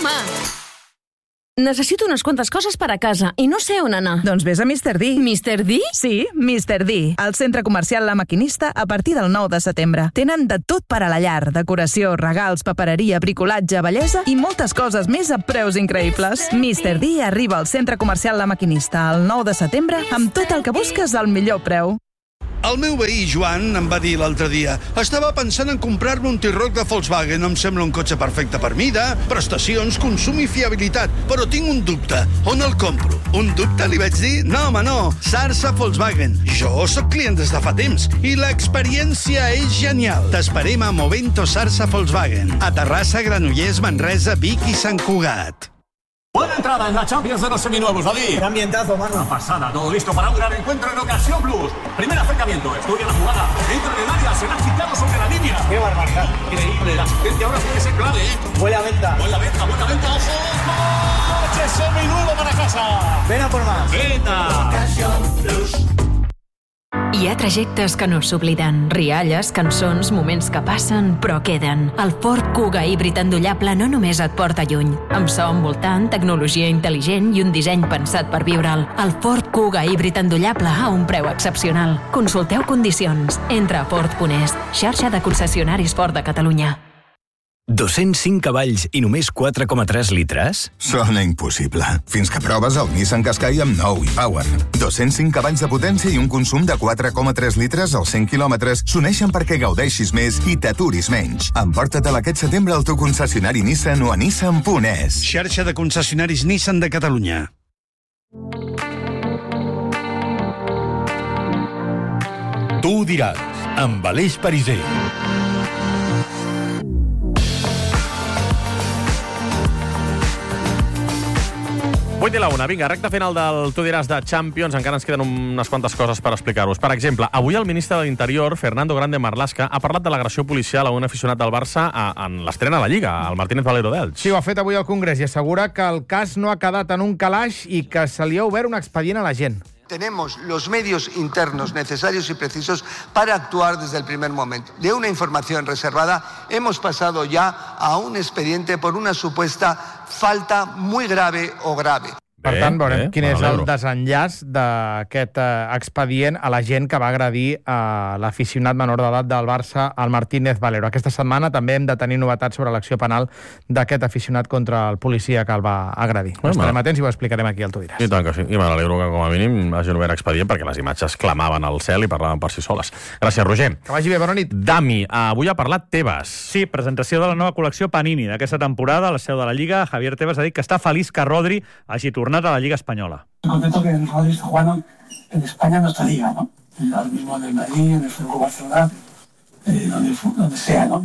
Mama! Necessito unes quantes coses per a casa i no sé on anar. Doncs vés a Mr. D. Mr. D? Sí, Mr. D. Al centre comercial La Maquinista a partir del 9 de setembre. Tenen de tot per a la llar. Decoració, regals, papereria, bricolatge, bellesa i moltes coses més a preus increïbles. Mr. D arriba al centre comercial La Maquinista el 9 de setembre amb tot el que busques al millor preu. El meu veí, Joan, em va dir l'altre dia: estava pensant en comprar-me un T-Roc de Volkswagen. Em sembla un cotxe perfecte per mida, prestacions, consum i fiabilitat. Però tinc un dubte. On el compro? Un dubte, li vaig dir? No, home, no. Sarsa Volkswagen. Jo sóc client des de fa temps i l'experiència és genial. T'esperem a Movento Sarsa Volkswagen. A Terrassa, Granollers, Manresa, Vic i Sant Cugat. Buena entrada en la Champions de los seminuevos, David. Qué ambientazo, mano. Una pasada, todo listo para un gran encuentro en Ocasión Plus. Primer acercamiento, estudia la jugada, entra en el área, será quitado sobre la línea. Qué barbaridad. Increíble, la asistencia ahora tiene que ser clave, ¿eh? Buena venta. Buena venta, ojo. ¡Coche seminuevo para casa! Ven a por más. ¡Venta! Ocasión Plus. Hi ha trajectes que no s'obliden, rialles, cançons, moments que passen però queden. El Ford Kuga híbrid endollable no només et porta lluny. Amb so envoltant, tecnologia intel·ligent i un disseny pensat per viure'l. El Ford Kuga híbrid endollable a un preu excepcional. Consulteu condicions. Entra a Ford.es, xarxa de concessionaris Ford de Catalunya. 205 cavalls i només 4,3 litres? Sona impossible. Fins que proves el Nissan Qashqai amb nou e-Power. 205 cavalls de potència i un consum de 4,3 litres als 100 quilòmetres s'uneixen perquè gaudeixis més i t'aturis menys. Emporta-te'l aquest setembre al teu concessionari Nissan o a Nissan.es. Xarxa de concessionaris Nissan de Catalunya. Tu ho diràs, amb Aleix Pariser. 8:01, vinga, recta final del Tu diràs de Champions. Encara ens queden unes quantes coses per explicar-vos. Per exemple, avui el ministre de l'Interior, Fernando Grande Marlaska, ha parlat de l'agressió policial a un aficionat del Barça en l'estrena a la Lliga, el Martínez Valero d'Elx. Sí, ho ha fet avui al Congrés i assegura que el cas no ha quedat en un calaix i que se li ha obert un expedient a la gent. Tenemos los medios internos necesarios y precisos para actuar desde el primer momento. De una información reservada hemos pasado ya a un expediente por una supuesta falta muy grave o grave. Per tant, veurem quin és el desenllaç d'aquest expedient a la gent que va agredir l'aficionat menor d'edat del Barça, el Martínez Valero. Aquesta setmana també hem de tenir novetats sobre l'acció penal d'aquest aficionat contra el policia que el va agredir. Estarem atents i ho explicarem aquí al Tu diràs. I tant que sí. I m'alegro que com a mínim hagin obert expedient perquè les imatges clamaven al cel i parlaven per si soles. Gràcies, Roger. Que vagi bé, bona nit. Dami, avui ha parlat Tebas. Sí, presentació de la nova col·lecció Panini d'aquesta temporada a la seu de la Lliga. Javier Tebas ha dit que està feliç que Rodri hagi tornat a la Liga Española. Estoy contento que Rodri está jugando en España, en nuestra liga, ¿no? Ahora mismo en el Madrid, en el Fútbol Barcelona, donde sea, ¿no?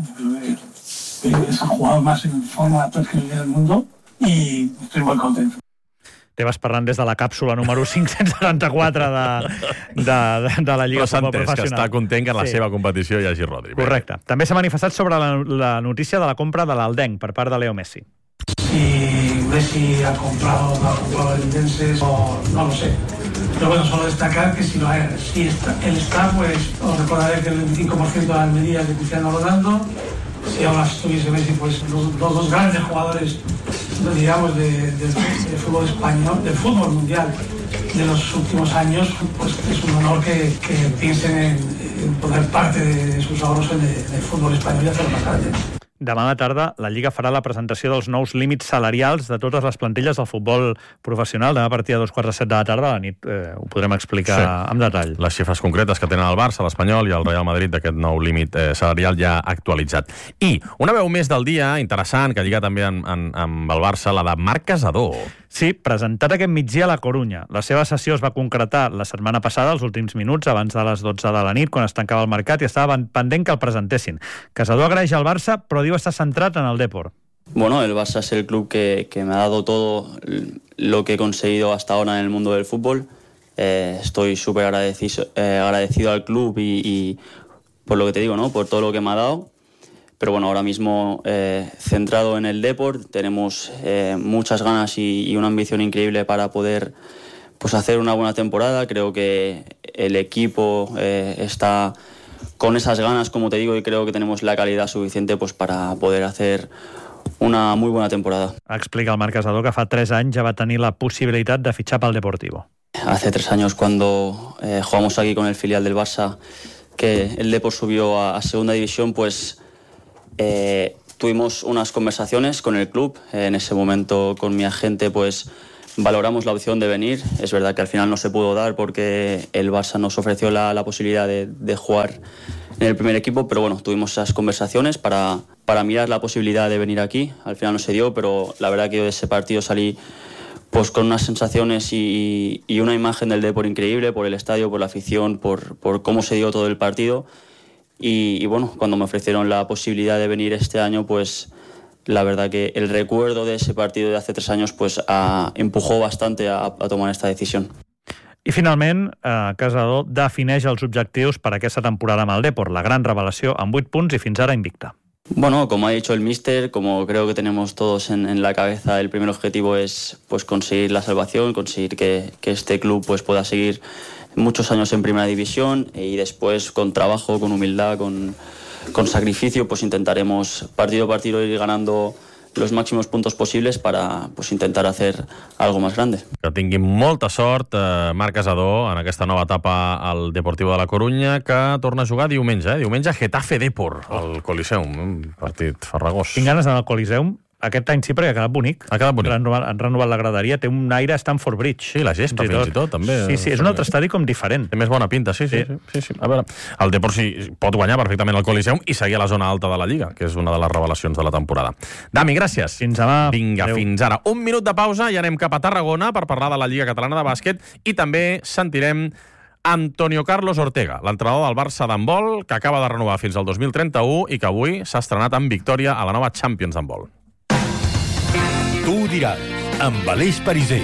Es el jugador más en forma actual que vive del mundo y estoy muy contento. Tebas parlant des de la càpsula número 574 de la Lliga Futbol Professional. Que està content que en la seva competició hi hagi Rodri. Correcte. També s'ha manifestat sobre la notícia de la compra de l'Aldenc per part de Leo Messi. Si Messi ha comprado valencienses o no lo sé. Pero bueno, solo destacar que si él está, pues os recordaré que el 25% de Almería es de Cristiano Ronaldo. Si ahora estuviese Messi, pues los dos grandes jugadores, digamos, del fútbol español, del fútbol mundial de los últimos años, pues es un honor que piensen en poner parte de sus ahorros en el fútbol español y hacerlo más grande. Demà a la tarda, la Lliga farà la presentació dels nous límits salarials de totes les plantilles del futbol professional. Demà a partir de 2:45 de la tarda, a la nit, ho podrem explicar amb detall. Les xifres concretes que tenen el Barça, l'Espanyol i el Real Madrid d'aquest nou límit salarial ja actualitzat. I una veu més del dia, interessant, que lliga també amb el Barça, la de Marc Casadó. Sí, presentat aquest migdia a la Corunya. La seva sessió es va concretar la setmana passada, els últims minuts, abans de les 12 de la nit, quan es tancava el mercat, i estava pendent que el presentessin. Casadó agraeix al Barça, però diu estar centrat en el Depor. Bueno, el Barça es el club que me ha dado todo lo que he conseguido hasta ahora en el mundo del fútbol. Estoy súper agradecido al club y por lo que te digo, ¿no? Por todo lo que me ha dado. Pero bueno, ahora mismo centrado en el Depor, tenemos muchas ganas y una ambición increíble para poder pues hacer una buena temporada. Creo que el equipo está con esas ganas, como te digo, y creo que tenemos la calidad suficiente pues para poder hacer una muy buena temporada. Explica el Marc Casadó que fa 3 anys ja va tenir la possibilitat de fitxar pel Deportivo. Hace 3 años cuando jugamos aquí con el filial del Barça, que el Depor subió a segunda división, pues tuvimos unas conversaciones con el club. En ese momento con mi agente pues valoramos la opción de venir. Es verdad que al final no se pudo dar porque el Barça nos ofreció la posibilidad de jugar en el primer equipo, pero bueno, tuvimos esas conversaciones para mirar la posibilidad de venir aquí. Al final no se dio, pero la verdad que yo de ese partido salí pues con unas sensaciones y una imagen del Depor increíble, por el estadio, por la afición, por cómo se dio todo el partido. Y bueno, cuando me ofrecieron la posibilidad de venir este año, pues la verdad que el recuerdo de ese partido de hace 3 años pues empujó bastante a tomar esta decisión. I finalment, Casadó defineix els objectius per aquesta temporada amb el Depor, la gran revelació amb 8 punts i fins ara invicta. Bueno, como ha dicho el míster, como creo que tenemos todos en la cabeza, el primer objetivo es pues conseguir la salvación, conseguir que este club pues pueda seguir muchos años en primera división y después con trabajo, con humildad, con sacrificio, pues intentaremos partido a partido ir ganando los máximos puntos posibles para pues, intentar hacer algo más grande. Que tingui molta sort Marc Casadó en aquesta nova etapa al Deportivo de la Corunya, que torna a jugar diumenge. Diumenge Getafe Depor, al Coliseum. Partit farragós. Tinc ganes d'anar al Coliseum. Aquest any sí, perquè ha quedat bonic. Ha quedat bonic. Han renovat la graderia, té un aire Stamford Bridge. Sí, la gespa fins i tot, també. Sí, és un altre estadi com diferent. Té més bona pinta, sí. A veure, el Depor sí pot guanyar perfectament el Coliseum i seguir a la zona alta de la Lliga, que és una de les revelacions de la temporada. Dami, gràcies. Fins demà. Vinga, fins ara. Un minut de pausa i anem cap a Tarragona per parlar de la Lliga Catalana de Bàsquet i també sentirem Antonio Carlos Ortega, l'entrenador del Barça d'handbol, que acaba de renovar fins al 2031 i que avui s'ha estrenat amb victòria a la nova Champions d'handbol. Tu ho diràs, amb Aleix Pariser.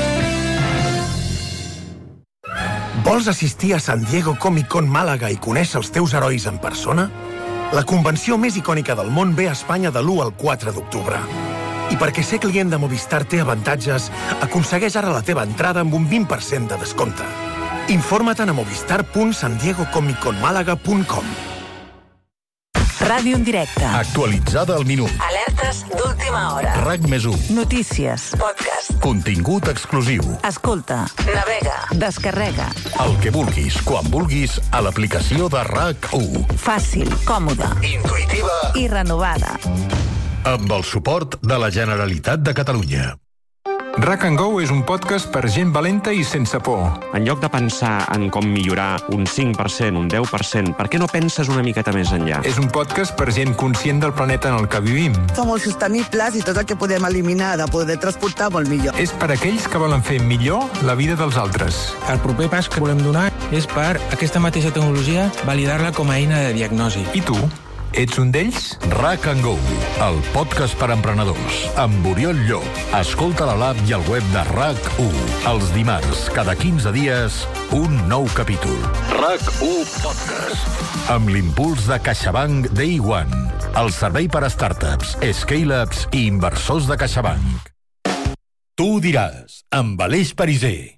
Vols assistir a San Diego Comic Con Màlaga i conèixer els teus herois en persona? La convenció més icònica del món ve a Espanya de l'1 al 4 d'octubre. I perquè ser client de Movistar té avantatges, aconsegueix ara la teva entrada amb un 20% de descompte. Informa-te'n a movistar.sandiegocomicconmalaga.com. Ràdio en directe. Actualitzada al minut. Alertes d'última hora. RAC+1. Notícies. Podcast. Contingut exclusiu. Escolta. Navega. Descarrega. El que vulguis, quan vulguis, a l'aplicació de RAC1. Fàcil, còmoda, intuïtiva i renovada. Amb el suport de la Generalitat de Catalunya. RAC & Go és un podcast per gent valenta i sense por. En lloc de pensar en com millorar un 5%, un 10%, per què no penses una miqueta més enllà? És un podcast per gent conscient del planeta en el que vivim. Som molt sostenibles i tot el que podem eliminar de poder transportar molt millor. És per aquells que volen fer millor la vida dels altres. El proper pas que volem donar és per aquesta mateixa tecnologia validar-la com a eina de diagnosi. I tu? Ets un d'ells? RAC & Go, el podcast per emprenedors, amb Oriol Llop. Escolta a l'app i al web de RAC1. Els dimarts, cada 15 dies, un nou capítol. RAC1 Podcast. Amb l'impuls de CaixaBank Day One, el servei per a startups, scale-ups i inversors de CaixaBank. Tu ho diràs, amb Aleix Pariser.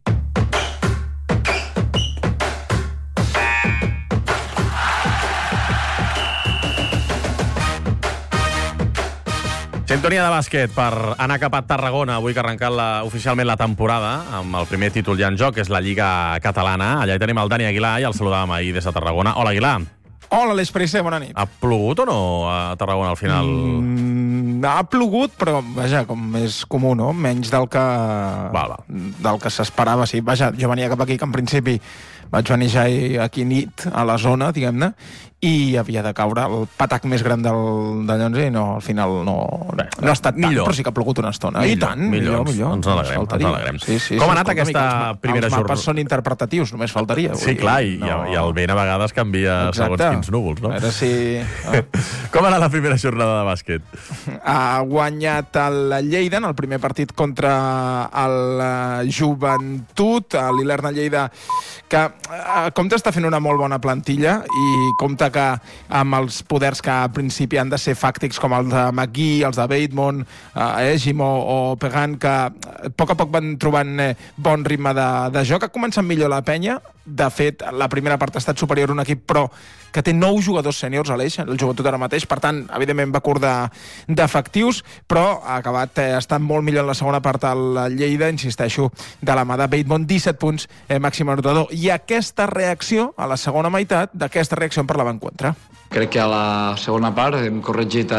Sintonia de bàsquet per anar cap a Tarragona, avui que ha arrencat oficialment la temporada, amb el primer títol ja en joc, que és la Lliga Catalana. Allà hi tenim el Dani Aguilar, i el saludàvem ahir des de Tarragona. Hola, Aguilar. Hola, Aleix Pariser, bona nit. Ha plogut o no a Tarragona al final? Ha plogut, però, vaja, com és comú, no? Menys del que s'esperava, sí. Vaja, jo venia cap aquí, que en principi vaig venir ja aquí nit, a la zona, diguem-ne, i havia de caure el patac més gran de Llonze i al final no ha estat tant, però sí que ha plogut una estona. I tant, millor. Ens alegrem. Sí, Com ha anat aquesta primera jornada? Els mapes són interpretatius, només faltaria. Sí, clar, i el vent a vegades canvia segons quins núvols, no? A veure si... Com ha anat la primera jornada de bàsquet? Ha guanyat el Lleida en el primer partit contra el Joventut, l'Ilerna Lleida, que compte està fent una molt bona plantilla i compte que amb els poders que a principi han de ser fàctics com els de McGee, els de Bateman, Egimo o Pegan, que a poc van trobant bon ritme de joc. Ha començat millor la penya, De fet, la primera part ha estat superior a un equip, però que té 9 jugadors sèniors a l'Eix, el Joventut ara mateix, per tant, evidentment va curt d'efectius, però ha acabat estant molt millor en la segona part el Lleida, insisteixo, de la mà de Bateman, 17 punts, màxim anotador. I aquesta reacció, a la segona meitat, d'aquesta reacció en parlava en contra. Crec que a la segona part hem corregit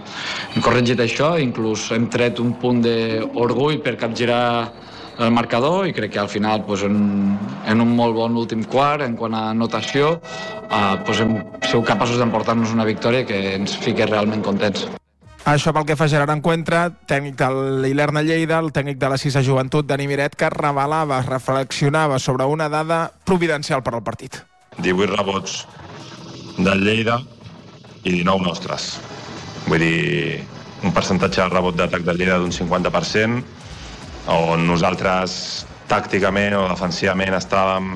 això, inclús hem tret un punt d'orgull per capgirar el marcador i crec que al final en un molt bon últim quart, en quant a anotació, hem sigut capaços d'emportar-nos una victòria que ens fiqui realment contents. Això pel que fa a Gerard Encuentra, tècnic de l'Ilerna Lleida, el tècnic de la 6a Joventut, Dani Miret, que reflexionava sobre una dada providencial per al partit. 18 rebots del Lleida i 19 nostres. Vull dir, un percentatge de rebot d'atac del Lleida d'un 50%, on nosaltres tàcticament o defensivament estàvem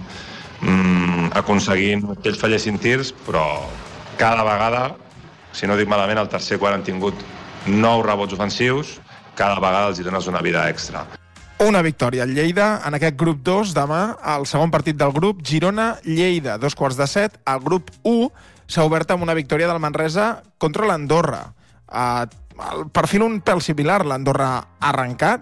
aconseguint que ells fallessin tirs, però cada vegada, si no dic malament, al tercer quart han tingut 9 rebots ofensius, cada vegada els hi dones una vida extra. Una victòria al Lleida en aquest grup 2 demà, el segon partit del grup, Girona-Lleida, 2:15. El grup 1 s'ha obert amb una victòria del Manresa contra l'Andorra. El perfil un pèl similar, l'Andorra ha arrencat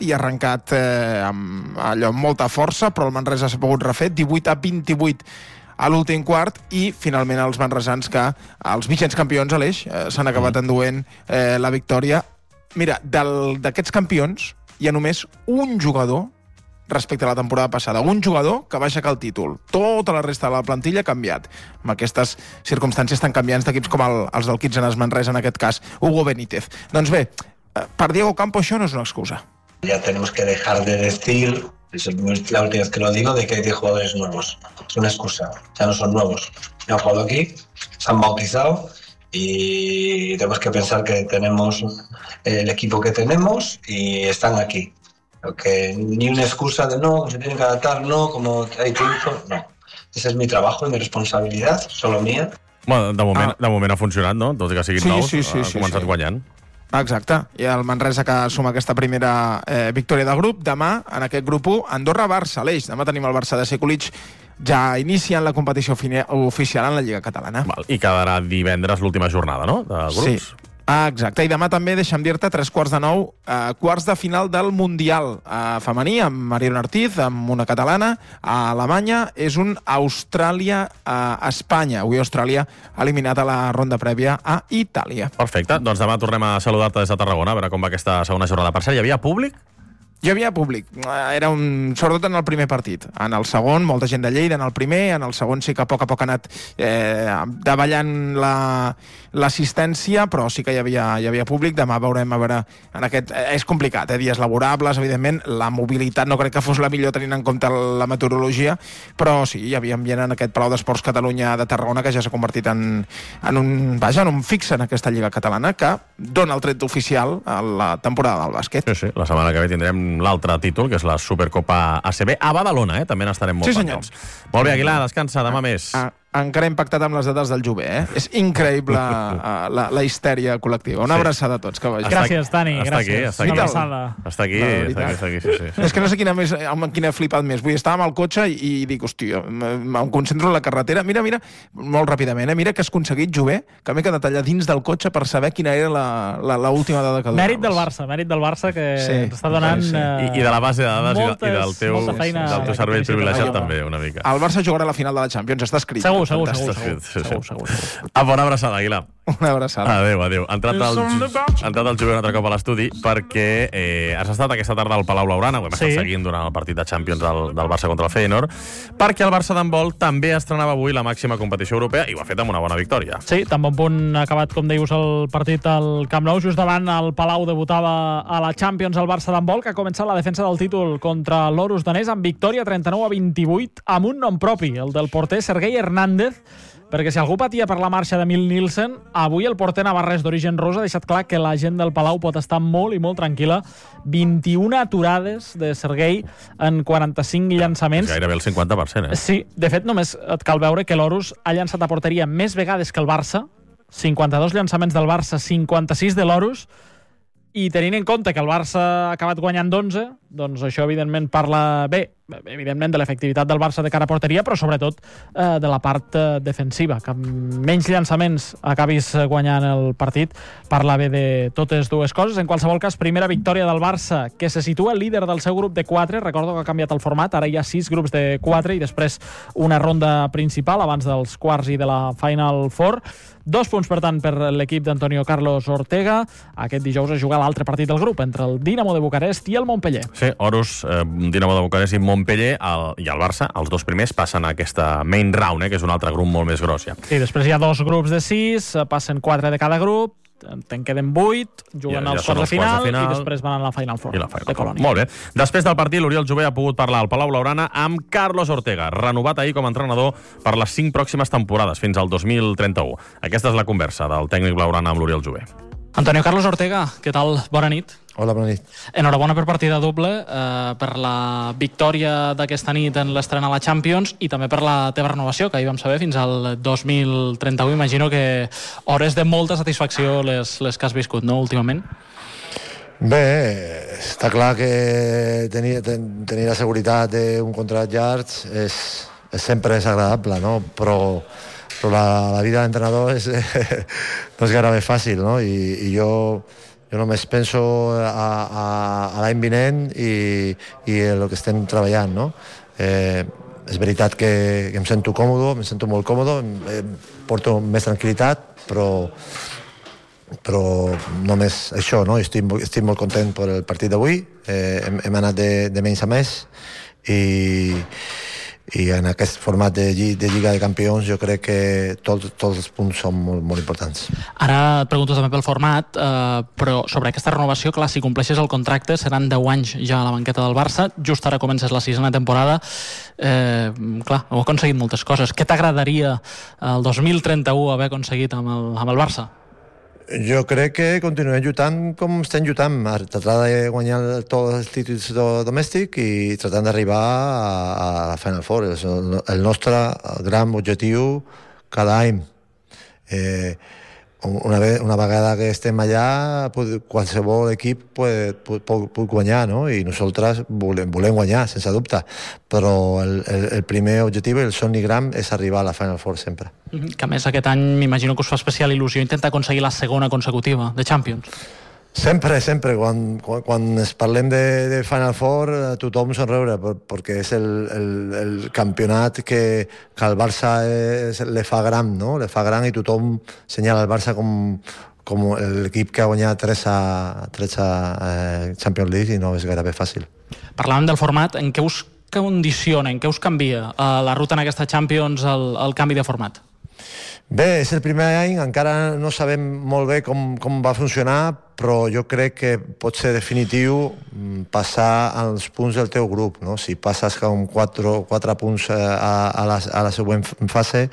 amb molta força, però el Manresa s'ha pogut refer, 18-28 a l'últim quart, i finalment els manresans, que els vigents campions a l'Eix s'han acabat enduent la victòria. Mira, d'aquests campions hi ha només un jugador respecte a la temporada passada, un jugador que va aixecar el títol. Tota la resta de la plantilla ha canviat, amb aquestes circumstàncies tan canviants d'equips com els del Kitchener Manresa, en aquest cas, Hugo Benítez. Doncs bé, per Diego Campo això no és una excusa. Ya tenemos que dejar de decir, es la última vez que lo digo, de que hay 10 jugadores nuevos. Es una excusa, ya no son nuevos. Ya han jugado aquí, se han bautizado y tenemos que pensar que tenemos el equipo que tenemos y están aquí. Que ni una excusa de no, se tienen que adaptar, no, como hay tiempo, no. Ese es mi trabajo y mi responsabilidad, solo mía. Bueno, de moment ha funcionat, no? Tot i que siguin nous, ha començat guanyant. Exacte, i el Manresa que suma aquesta primera victòria de grup. Demà, en aquest grup 1, Andorra-Barça, l'Eix. Demà tenim el Barça de Sekulic ja iniciant la competició oficial en la Lliga Catalana. I quedarà divendres l'última jornada, no?, de grups. Sí. Exacte, i demà també, deixa'm dir-te, 8:45, quarts de final del Mundial femení, amb Mariona Ortiz, amb una catalana. A Alemanya és un Austràlia-Espanya. Avui Austràlia ha eliminat a la ronda prèvia a Itàlia. Perfecte, doncs demà tornem a saludar-te des de Tarragona, a veure com va aquesta segona jornada. Per cert, hi havia públic? Hi havia públic, sobretot en el primer partit. En el segon, molta gent de Lleida en el primer, en el segon sí que a poc ha anat davallant l'assistència, però sí que hi havia públic. Demà veurem, a veure, en aquest... És complicat, dies laborables, evidentment, la mobilitat no crec que fos la millor tenint en compte la meteorologia, però sí, hi havia ambient en aquest Palau d'Esports Catalunya de Tarragona, que ja s'ha convertit en un fixe en aquesta Lliga Catalana, que dona el tret oficial a la temporada del bàsquet. Sí, la setmana que ve tindrem l'altre títol, que és la Supercopa ACB a Badalona, també n'estarem molt pendents. Molt bé, Aguilar, descansa, demà més. Encara impactat amb les dades del Jové, És increïble la histèria col·lectiva. Una abraçada a tots, que vagi. Gràcies, Dani, gràcies. Està aquí, sí. És que no sé quina he flipat més. Vull estar amb el cotxe i dic, hòstia, em concentro en la carretera. Mira, molt ràpidament, mira que has aconseguit, Jové, que m'he quedat allà dins del cotxe per saber quina era l'última dada que donaves. Mèrit del Barça, que ens està donant... I de la base de dades i del teu cervell privilegiat també, una mica. El Barça jugarà a la final de la Champions, està escrit. Segur. Bona abraçada, Aguilar. Una abraçada. Adéu. Ha entrat el Jové un altre cop a l'estudi perquè has estat aquesta tarda al Palau Blaugrana, ho hem estat seguint durant el partit de Champions del Barça contra el Feyenoord, perquè el Barça d'handbol també estrenava avui la màxima competició europea i ho ha fet amb una bona victòria. Sí, tan bon punt ha acabat, com deius, el partit al Camp Nou. Just davant el Palau debutava a la Champions el Barça d'handbol, que ha començat la defensa del títol contra l'Orus danès amb victòria 39-28 amb un nom propi, el del porter Sergei Hernández, perquè si algú patia per la marxa de Mil Nielsen, avui el porter navarrès d'origen rus ha deixat clar que la gent del Palau pot estar molt i molt tranquil·la. 21 aturades de Sergei en 45 llançaments. Gairebé el 50%, Sí, de fet, només et cal veure que l'Orus ha llançat a porteria més vegades que el Barça, 52 llançaments del Barça, 56 de l'Orus, i tenint en compte que el Barça ha acabat guanyant d'11, doncs això, evidentment, parla bé evidentment, de l'efectivitat del Barça de cara a porteria, però sobretot de la part defensiva, que amb menys llançaments acabis guanyant el partit. Parla bé de totes dues coses. En qualsevol cas, primera victòria del Barça, que se situa líder del seu grup de 4. Recordo que ha canviat el format, ara hi ha 6 grups de 4 i després una ronda principal abans dels quarts i de la Final Four. 2 punts, per tant, per l'equip d'Antonio Carlos Ortega. Aquest dijous es juga l'altre partit del grup, entre el Dinamo de Bucarest i el Montpellier. Sí, Horus, Dinamo de Bucarest i Montpellier, i el Barça, els 2 primers, passen a aquesta main round, que és un altre grup molt més gros, ja. Sí, després hi ha 2 grups de 6, passen 4 de cada grup, te'n queden 8, juguen als quarts de final i després van a la Final Four de Colònia. Molt bé. Després del partit, l'Oriol Jové ha pogut parlar al Palau Blaugrana amb Carlos Ortega, renovat ahir com a entrenador per les 5 pròximes temporades, fins al 2031. Aquesta és la conversa del tècnic blaugrana amb l'Oriol Jové. Antonio Carlos Ortega, què tal? Bona nit. Hola, bona nit. Enhorabona per partida doble, per la victòria d'aquesta nit en l'estrena a la Champions i també per la teva renovació, que ahir vam saber fins al 2031. Imagino que hores de molta satisfacció les que has viscut, no, últimament? Bé, està clar que tenir la seguretat d'un contracte llarg sempre és agradable, no? Però la vida d'entrenador no és gairebé fàcil, no? I jo només penso a l'any vinent i el que estem treballant, no? És veritat que em sento còmode, em sento molt còmode, porto més tranquil·litat, però només això, no? Estic molt content per el partit d'avui, hem anat de menys a més i en aquest format de Lliga de Campions jo crec que tots els punts són molt, molt importants. Ara et pregunto també pel format, però sobre aquesta renovació, clar, si compleixes el contracte seran 10 anys ja a la banqueta del Barça, just ara comences la 6ª temporada, clar, heu aconseguit moltes coses. Què t'agradaria el 2031 haver aconseguit amb el Barça? Jo crec que continuem lluitant com estem lluitant, tratar de guanyar tots els títols domèstics i tratant d'arribar a la Final Four. És el nostre gran objectiu cada any. Una vegada que estem allà, qualsevol equip pot guanyar, no? I nosaltres volem guanyar, sense dubte. Però el primer objectiu, el somni gran, és arribar a la Final Four sempre. Que a més aquest any m'imagino que us fa especial il·lusió intentar aconseguir la 2ª consecutiva de Champions. Sempre. Quan es parlem de Final Four, tothom somriure, perquè és el campionat que el Barça le fa gran, no? Le fa gran i tothom senyala el Barça com l'equip que ha guanyat 13 Champions League i no és gairebé fàcil. Parlàvem del format. En què us condiciona, en què us canvia la ruta en aquesta Champions el canvi de format? Bé, és el primer any, encara no sabem molt bé com va funcionar, però jo crec que pot ser definitiu passar als punts del teu grup, no? Si passes com 4 punts a la següent fase,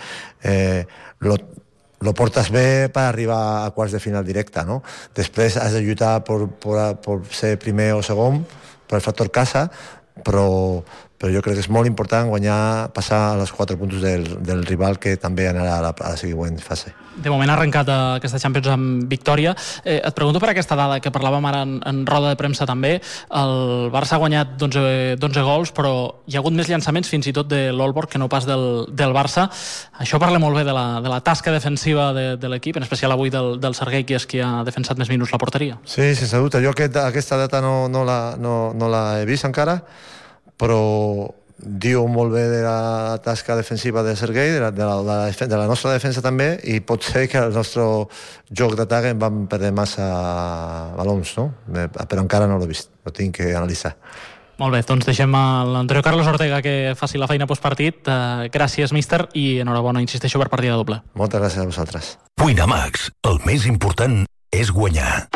lo portes bé per arribar a quarts de final directe, no? Després has de lluitar per ser primer o segon, per el factor casa, però jo crec que és molt important passar a les 4 punts del rival que també anarà a la següent fase. De moment ha arrencat aquesta Champions amb victòria. Et pregunto per aquesta dada que parlàvem ara en roda de premsa també. El Barça ha guanyat 12 gols, però hi ha hagut més llançaments fins i tot de l'Olborg que no pas del Barça. Això parla molt bé de la tasca defensiva de l'equip, en especial avui del Serguei, que és qui ha defensat més minuts la porteria. Sí, sense dubte. Jo aquesta data no la he vist encara, però diu molt bé de la tasca defensiva de Serguei, de la nostra defensa també, i pot ser que el nostre joc d'atac en vam perdre massa balons, no? Però encara no l'he vist, ho tinc que analitzar. Molt bé, doncs deixem l'Antonio Carlos Ortega que faci la feina postpartit. Gràcies, míster, i enhorabona, insisteixo, per partida doble. Moltes gràcies a vosaltres. Winamax, el més important és guanyar.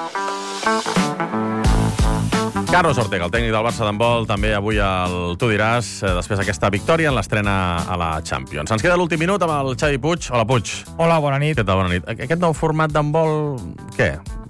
Carlos Ortega, el tècnic del Barça d'handbol, també avui al Tu diràs, després d'aquesta victòria en l'estrena a la Champions. Ens queda l'últim minut amb el Xavi Puig. Hola, Puig. Hola, bona nit. Què tal, bona nit? Aquest nou format d'handbol, què?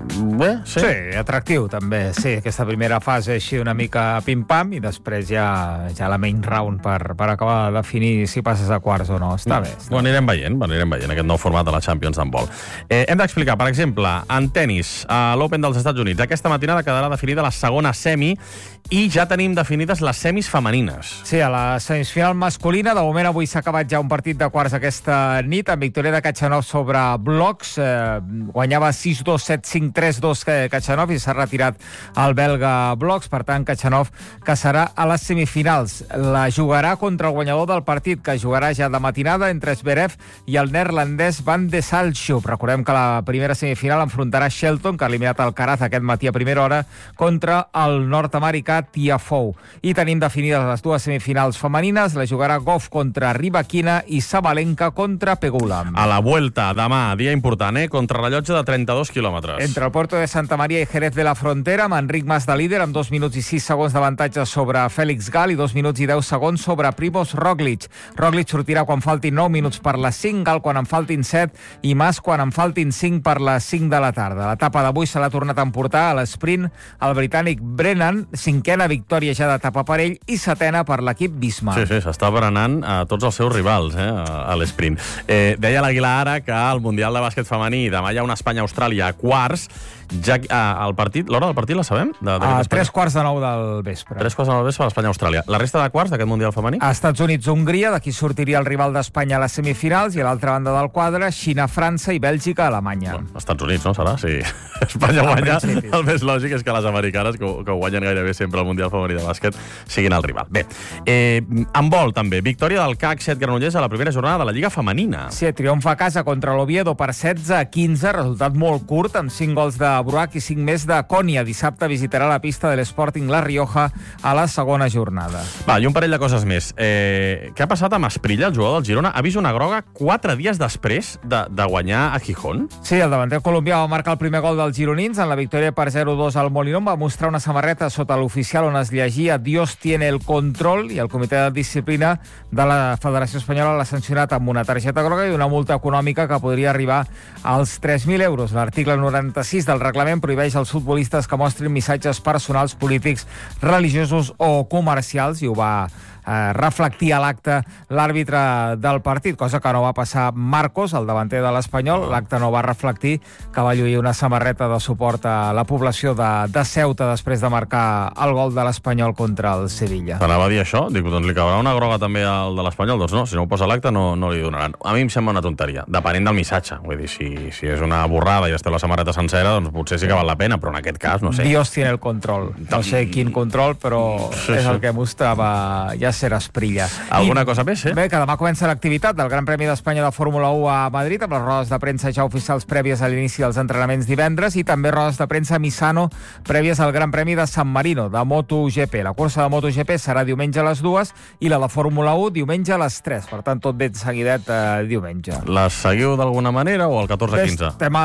Bé, sí. Sí, atractiu també. Sí, aquesta primera fase així una mica pim-pam i després ja la main round per acabar de definir si passes a quarts o no. Està bé. Ho anirem veient aquest nou format de la Champions d'handbol. Hem d'explicar, per exemple, en tennis, a l'Open dels Estats Units, aquesta matinada quedarà definida la segona semi i ja tenim definides les semis femenines. Sí, a la semifinal masculina, de moment avui s'ha acabat ja un partit de quarts aquesta nit, amb victòria de Khachanov sobre blocs. Guanyava 6-2, 7-5, 3-2 Khachanov i s'ha retirat el belga blocs. Per tant, Khachanov que serà a les semifinals. La jugarà contra el guanyador del partit, que jugarà ja de matinada entre Zverev i el neerlandès Van de Salschup. Recordem que la primera semifinal enfrontarà Shelton, que ha eliminat Alcaraz aquest matí a primera hora, contra el nord-americà Tiafoe. I tenim definides les dues semifinals femenines. La jugarà Goff contra Rybakina i Sabalenka contra Pegula. A la Vuelta, demà, dia important, contrarrellotge de 32 quilòmetres. Entre el Puerto de Santa Maria i Jerez de la Frontera, amb Enric Mas de líder, amb 2 minuts i 6 segons d'avantatge sobre Félix Gal i 2 minuts i 10 segons sobre Primož Roglic. Roglic sortirà quan faltin 9 minuts per les 5, Gal quan en faltin 7 i Mas quan en faltin 5 per les 5 de la tarda. L'etapa d'avui se l'ha tornat a emportar a l'esprint el britànic Brennan, 5a victòria ja d'etapa per ell i 7a per l'equip Bismarck. Sí, s'està berenant a tots els seus rivals a l'esprint. Deia l'Aguilar ara que al Mundial de Bàsquet Femení demà hi ha una Espanya-Austràlia a quarts. Ja l'hora del partit la sabem? A 3:15 del vespre. 3:15 del vespre a l'Espanya-Austràlia. La resta de quarts d'aquest Mundial Femení? A Estats Units-Hongria, d'aquí sortiria el rival d'Espanya a les semifinals, i a l'altra banda del quadre, Xina-França i Bèlgica-Alemanya. Estats Units, no? Serà? Sí. Espanya guanya. El més lògic és que les americanes, que ho guanyen gairebé sempre al Mundial Femení de Bàsquet, siguin el rival. Bé, handbol també. Victòria del CAC 7 Granollers a la primera jornada de la Lliga Femenina. Sí, triomfa a casa contra l'Oviedo per 16-15, resultat molt curt, amb 5 gols de Bruach i 5 més de Konya. Dissabte visitarà la pista de l'Sporting La Rioja a la segona jornada. Va, i un parell de coses més. Què ha passat amb Asprilla, el jugador del Girona? Ha vist una groga 4 dies després de guanyar a Gijón? Sí, el davanter colombià va marcar el primer gol dels gironins en la victòria per 0-2 al Molinón. Va mostrar una samarreta sota l'oficial on es llegia Dios tiene el control, i el comitè de disciplina de la Federació Espanyola l'ha sancionat amb una targeta groga i una multa econòmica que podria arribar als 3.000 euros. L'article 96 del reglament prohibeix als futbolistes que mostrin missatges personals, polítics, religiosos o comercials, i ho va reflectir a l'acte l'àrbitre del partit, cosa que no va passar Marcos, el davanter de l'Espanyol. L'acte no va reflectir que va lluir una samarreta de suport a la població de Ceuta després de marcar el gol de l'Espanyol contra el Sevilla. T'anava a dir això? Dic, doncs li caurà una groga també al de l'Espanyol? Doncs no, si no ho posa a l'acte no li donaran. A mi em sembla una tonteria, depenent del missatge. Vull dir, si és una borrada i esteu la samarreta sencera, doncs potser sí que val la pena, però en aquest cas, no sé. Dios tiene el control. No sé quin control, però és el que mostrava ja ser Asprilla. Alguna cosa més, Bé, que demà comença l'activitat del Gran Premi d'Espanya de Fórmula 1 a Madrid, amb les rodes de premsa ja oficials prèvies a l'inici dels entrenaments divendres, i també rodes de premsa a Misano prèvies al Gran Premi de San Marino, de MotoGP. La cursa de MotoGP serà diumenge a les 2 i la de Fórmula 1 diumenge a les 3. Per tant, tot ben seguidet diumenge. Les seguiu d'alguna manera o al 14-15? Estem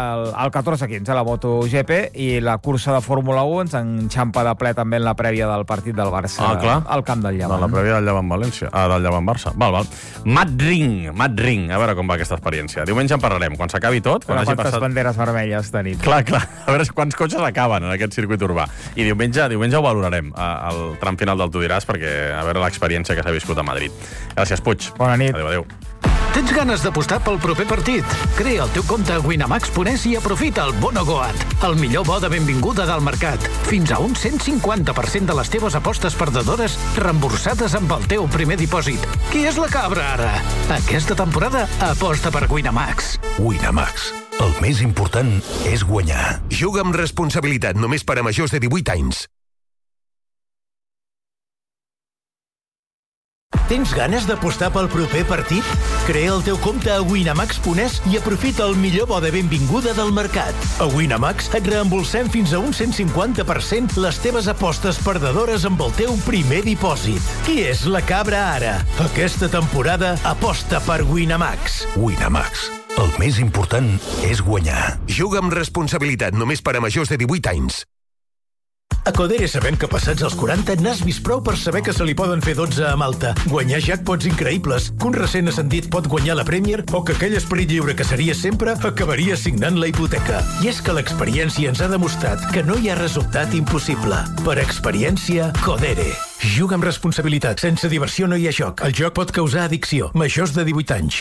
al 14-15, la MotoGP, i la cursa de Fórmula 1 ens enxampa de ple també en la prèvia del partit del Barça al camp del Llevant. La prèvia del Llevant-València, del Llevant-Barça. Val. Matt Ring, a veure com va aquesta experiència. Diumenge en parlarem, quan s'acabi tot. Quantes banderes vermelles tenim. Clar, a veure quants cotxes acaben en aquest circuit urbà. I diumenge ho valorarem al tram final del Tu diràs, perquè a veure l'experiència que s'ha viscut a Madrid. Gràcies, Puig. Bona nit. Adéu. Tens ganes d'apostar pel proper partit? Crea el teu compte a Winamax.es i aprofita el Bono Goat, el millor bo de benvinguda del mercat. Fins a un 150% de les teves apostes perdedores reemborsades amb el teu primer dipòsit. Qui és la cabra ara? Aquesta temporada aposta per Winamax. Winamax. El més important és guanyar. Juga amb responsabilitat, només per a majors de 18 anys. Tens ganes d'apostar pel proper partit? Crea el teu compte a Winamax.es i aprofita el millor bo de benvinguda del mercat. A Winamax et reembolsem fins a un 150% les teves apostes perdedores amb el teu primer dipòsit. Qui és la cabra ara? Aquesta temporada aposta per Winamax. Winamax. El més important és guanyar. Juga amb responsabilitat, només per a majors de 18 anys. A Codere sabem que passats els 40 n'has vist prou per saber que se li poden fer 12 a Malta, guanyar jackpots increïbles, que un recent ascendit pot guanyar la Premier o que aquell esperit lliure que seria sempre acabaria signant la hipoteca. I és que l'experiència ens ha demostrat que no hi ha resultat impossible. Per experiència, Codere. Juga amb responsabilitat. Sense diversió no hi ha joc. El joc pot causar addicció. Majors de 18 anys.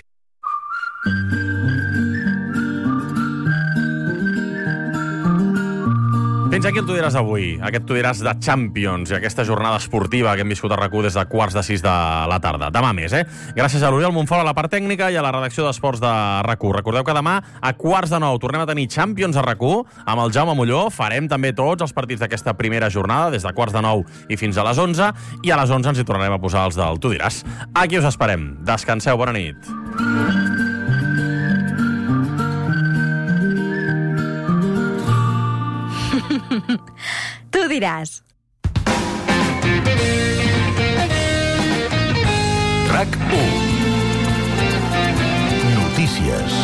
Fins aquí el Tu diràs d'avui, aquest Tu diràs de Champions i aquesta jornada esportiva que hem viscut a RAC1 des de 5:45 de la tarda. Demà més, Gràcies a l'Oriol Montfort a la part tècnica i a la redacció d'Esports de RAC1. Recordeu que demà a 8:45 tornem a tenir Champions a RAC1 amb el Jaume Molló. Farem també tots els partits d'aquesta primera jornada, des de 8:45 i fins a les 11, i a les 11 ens hi tornarem a posar els del Tu diràs. Aquí us esperem. Descanseu, bona nit. Tu diràs. RAC1. Notícies.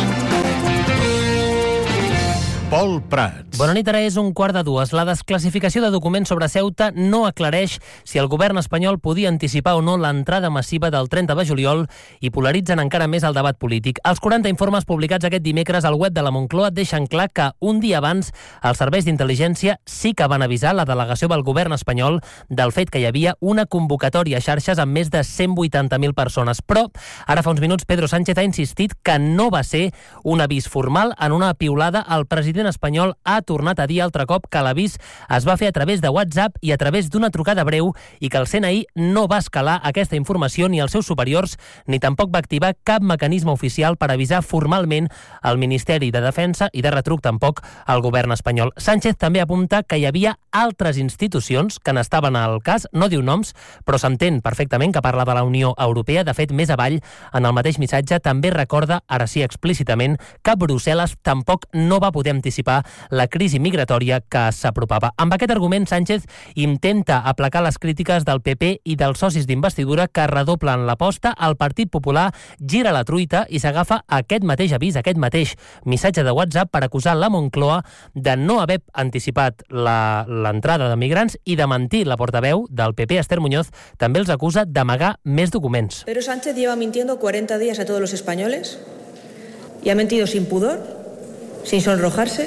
Pol Prats. Bona nit, ara és 1:15. La desclassificació de documents sobre Ceuta no aclareix si el govern espanyol podia anticipar o no l'entrada massiva del 30 de juliol i polaritzen encara més el debat polític. Els 40 informes publicats aquest dimecres al web de la Moncloa deixen clar que un dia abans els serveis d'intel·ligència sí que van avisar la delegació del govern espanyol del fet que hi havia una convocatòria a xarxes amb més de 180.000 persones. Però ara fa uns minuts Pedro Sánchez ha insistit que no va ser un avís formal. En una piulada, el president espanyol ha tornat a dir altre cop que l'avís es va fer a través de WhatsApp i a través d'una trucada breu i que el CNI no va escalar aquesta informació ni als seus superiors ni tampoc va activar cap mecanisme oficial per avisar formalment al Ministeri de Defensa i de retruc tampoc al govern espanyol. Sánchez també apunta que hi havia altres institucions que n'estaven al cas, no diu noms, però s'entén perfectament que parla de la Unió Europea. De fet, més avall, en el mateix missatge, també recorda, ara sí explícitament, que Brussel·les tampoc no va poder anticipar la crisi migratòria que s'apropava. Amb aquest argument, Sánchez intenta aplacar les crítiques del PP i dels socis d'investidura que redoblen l'aposta. El Partit Popular gira la truita i s'agafa aquest mateix avís, aquest mateix missatge de WhatsApp per acusar la Moncloa de no haver anticipat l'entrada de migrants i de mentir. La portaveu del PP, Esther Muñoz, també els acusa d'amagar més documents. Pedro Sánchez lleva mintiendo 40 días a todos los españoles y ha mentido sin pudor, sin sonrojarse,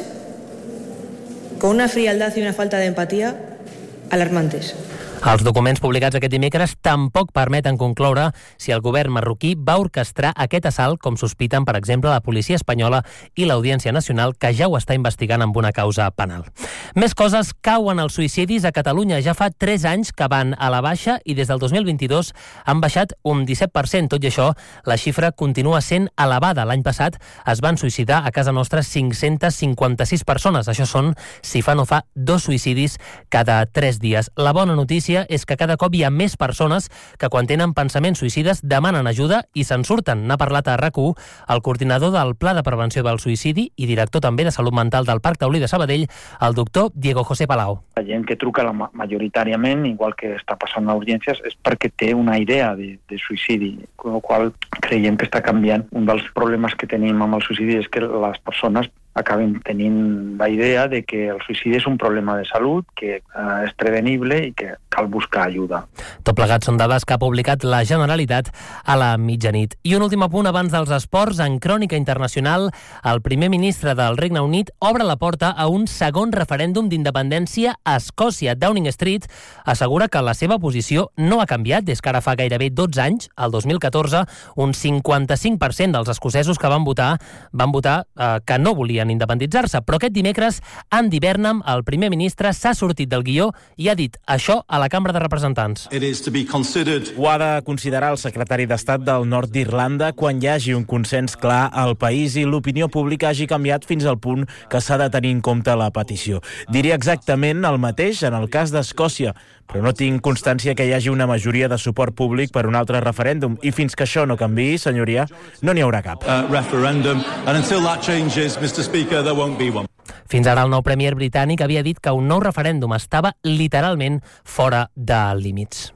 con una frialdad y una falta de empatía alarmantes. Els documents publicats aquest dimecres tampoc permeten concloure si el govern marroquí va orquestrar aquest assalt, com sospiten, per exemple, la policia espanyola i l'Audiència Nacional, que ja ho està investigant amb una causa penal. Més coses. Cauen els suïcidis a Catalunya. Ja fa 3 anys que van a la baixa i des del 2022 han baixat un 17%. Tot i això, la xifra continua sent elevada. L'any passat es van suïcidar a casa nostra 556 persones. Això són, si fa no fa, 2 suïcidis cada 3 dies. La bona notícia és que cada cop hi ha més persones que quan tenen pensaments suïcides demanen ajuda i se'n surten. N'ha parlat a RAC1 el coordinador del Pla de Prevenció del Suïcidi i director també de Salut Mental del Parc Taulí de Sabadell, el doctor Diego José Palau. La gent que truca majoritàriament, igual que està passant a urgències, és perquè té una idea de suïcidi, amb la qual creiem que està canviant. Un dels problemes que tenim amb el suïcidi és que les persones acaben tenint la idea de que el suïcidi és un problema de salut, que és prevenible i que cal buscar ajuda. Tot plegat són dades que ha publicat la Generalitat a la mitjanit. I un últim apunt abans dels esports. En crònica internacional, el primer ministre del Regne Unit obre la porta a un segon referèndum d'independència a Escòcia. Downing Street assegura que la seva posició no ha canviat des que ara fa gairebé 12 anys, el 2014, un 55% dels escocesos que van votar que no volien independitzar-se. Però aquest dimecres, Andy Burnham, el primer ministre, s'ha sortit del guió i ha dit això a la Cambra de Representants. Ho ha de considerar el secretari d'Estat del nord d'Irlanda quan hi hagi un consens clar al país i l'opinió pública hagi canviat fins al punt que s'ha de tenir en compte la petició. Diria exactament el mateix en el cas d'Escòcia, però no tinc constància que hi hagi una majoria de suport públic per un altre referèndum i fins que això no canviï, senyoria, no n'hi haurà cap. Fins ara el nou premier britànic havia dit que un nou referèndum estava literalment fora de límits.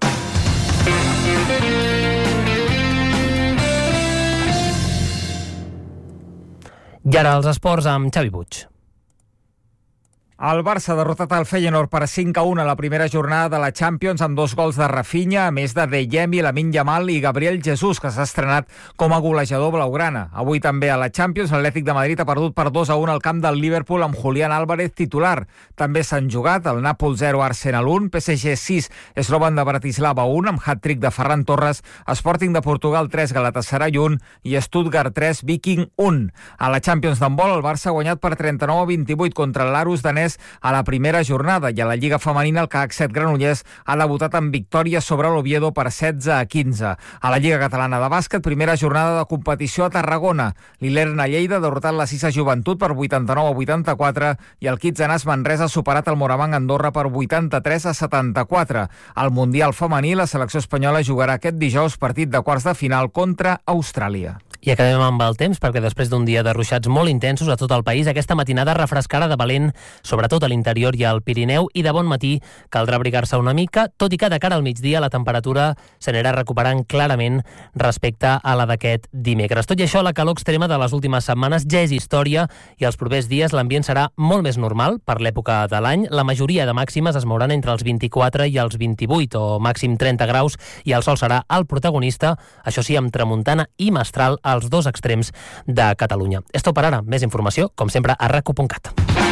I ara els esports amb Xavi Puig. El Barça ha derrotat el Feyenoord per 5-1 a la primera jornada de la Champions amb 2 gols de Rafinha, a més de Deyemi, Lamine Yamal i Gabriel Jesús, que s'ha estrenat com a golejador blaugrana. Avui també a la Champions, l'Atlètic de Madrid ha perdut per 2-1 al camp del Liverpool amb Julián Álvarez titular. També s'han jugat el Nàpols 0, Arsenal 1, PSG 6, Slovan de Bratislava 1, amb hat-trick de Ferran Torres, Sporting de Portugal 3, Galatasaray 1 i Stuttgart 3, Viking 1. A la Champions d'handbol, el Barça ha guanyat per 39-28 contra l'Arus danès a la primera jornada i a la Lliga Femenina el CAC 7 Granollers ha debutat amb victòria sobre l'Oviedo per 16-15. A la Lliga Catalana de Bàsquet, primera jornada de competició a Tarragona. L'Ilerna Lleida ha derrotat la Cisa Joventut per 89-84 i el Kitsanàs Manresa ha superat el Moravang Andorra per 83-74. Al Mundial Femení, la selecció espanyola jugarà aquest dijous partit de quarts de final contra Austràlia. I acabem amb el temps, perquè després d'un dia de ruixats molt intensos a tot el país, aquesta matinada refrescarà de valent, sobretot a l'interior i al Pirineu, i de bon matí caldrà abrigar-se una mica, tot i que de cara al migdia la temperatura s'anirà recuperant clarament respecte a la d'aquest dimecres. Tot i això, la calor extrema de les últimes setmanes ja és història i els propers dies l'ambient serà molt més normal per l'època de l'any. La majoria de màximes es mouran entre els 24 i els 28 o màxim 30 graus i el sol serà el protagonista, això sí, amb tramuntana i mestral als dos extrems de Catalunya. És tot per ara. Més informació, com sempre, a rac1.cat.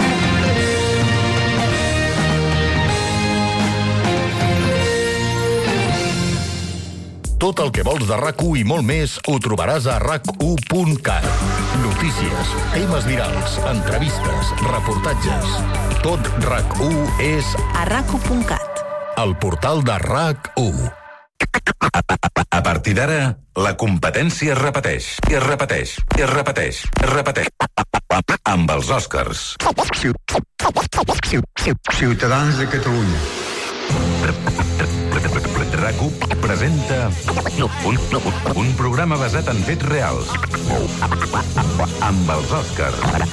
Tot el que vols de RAC1 i molt més ho trobaràs a rac1.cat. Notícies, temes virals, entrevistes, reportatges. Tot RAC1 és a rac1.cat. El portal de RAC1. A partir d'ara, la competència es repeteix, i es repeteix, i es repeteix, i es repeteix. Amb els Oscars. Ciutadans de Catalunya. RAC1 presenta un programa basat en fets reals. Amb els Oscars.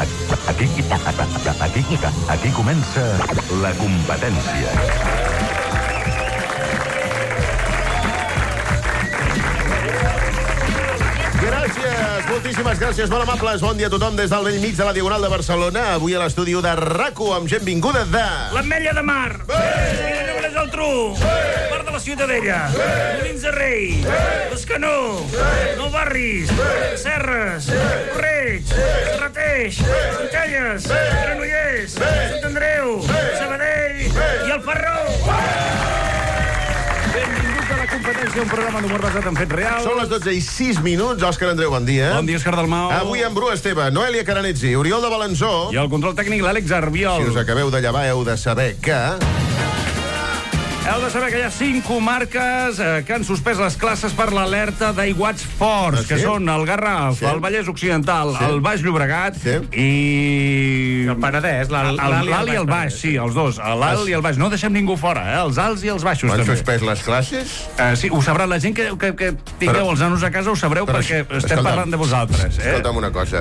Aquí comença la competència. Gràcies, moltíssimes gràcies, molt amables. Bon dia a tothom des del bell mig de la Diagonal de Barcelona. Avui a l'estudi de RAC1 amb gent vinguda de... L'Ametlla de Mar. Vilanova i Geltrú. Part de la Ciutadella. Molins de Rei. Bescanó. Nou Barris. Serres. Correig. Serrateix. Centelles. Granollers. Sant Andreu. Sabadell. I el Ferró. Benvinguts a la competència, un programa d'humor basat en fets reals. Són les 12:06. Òscar Andreu, bon dia. Bon dia, Òscar Dalmau. Avui amb Bru Esteve, Noelia Caranetzi, Oriol de Balanzó. I el control tècnic, l'Àlex Arbiol. Si us acabeu de llevar, heu de saber que... Heu de saber que hi ha 5 comarques que han suspès les classes per l'alerta d'aiguats forts, que són el Garraf, el Vallès Occidental, el Baix Llobregat i... El Penedès, l'Alt i el Baix, sí, els dos, l'Alt i el Baix. No deixem ningú fora, els alts i els baixos. Han suspès les classes? Sí, ho sabrà la gent que tingueu els nanos a casa, ho sabreu perquè estem parlant de vosaltres. Escolta'm una cosa.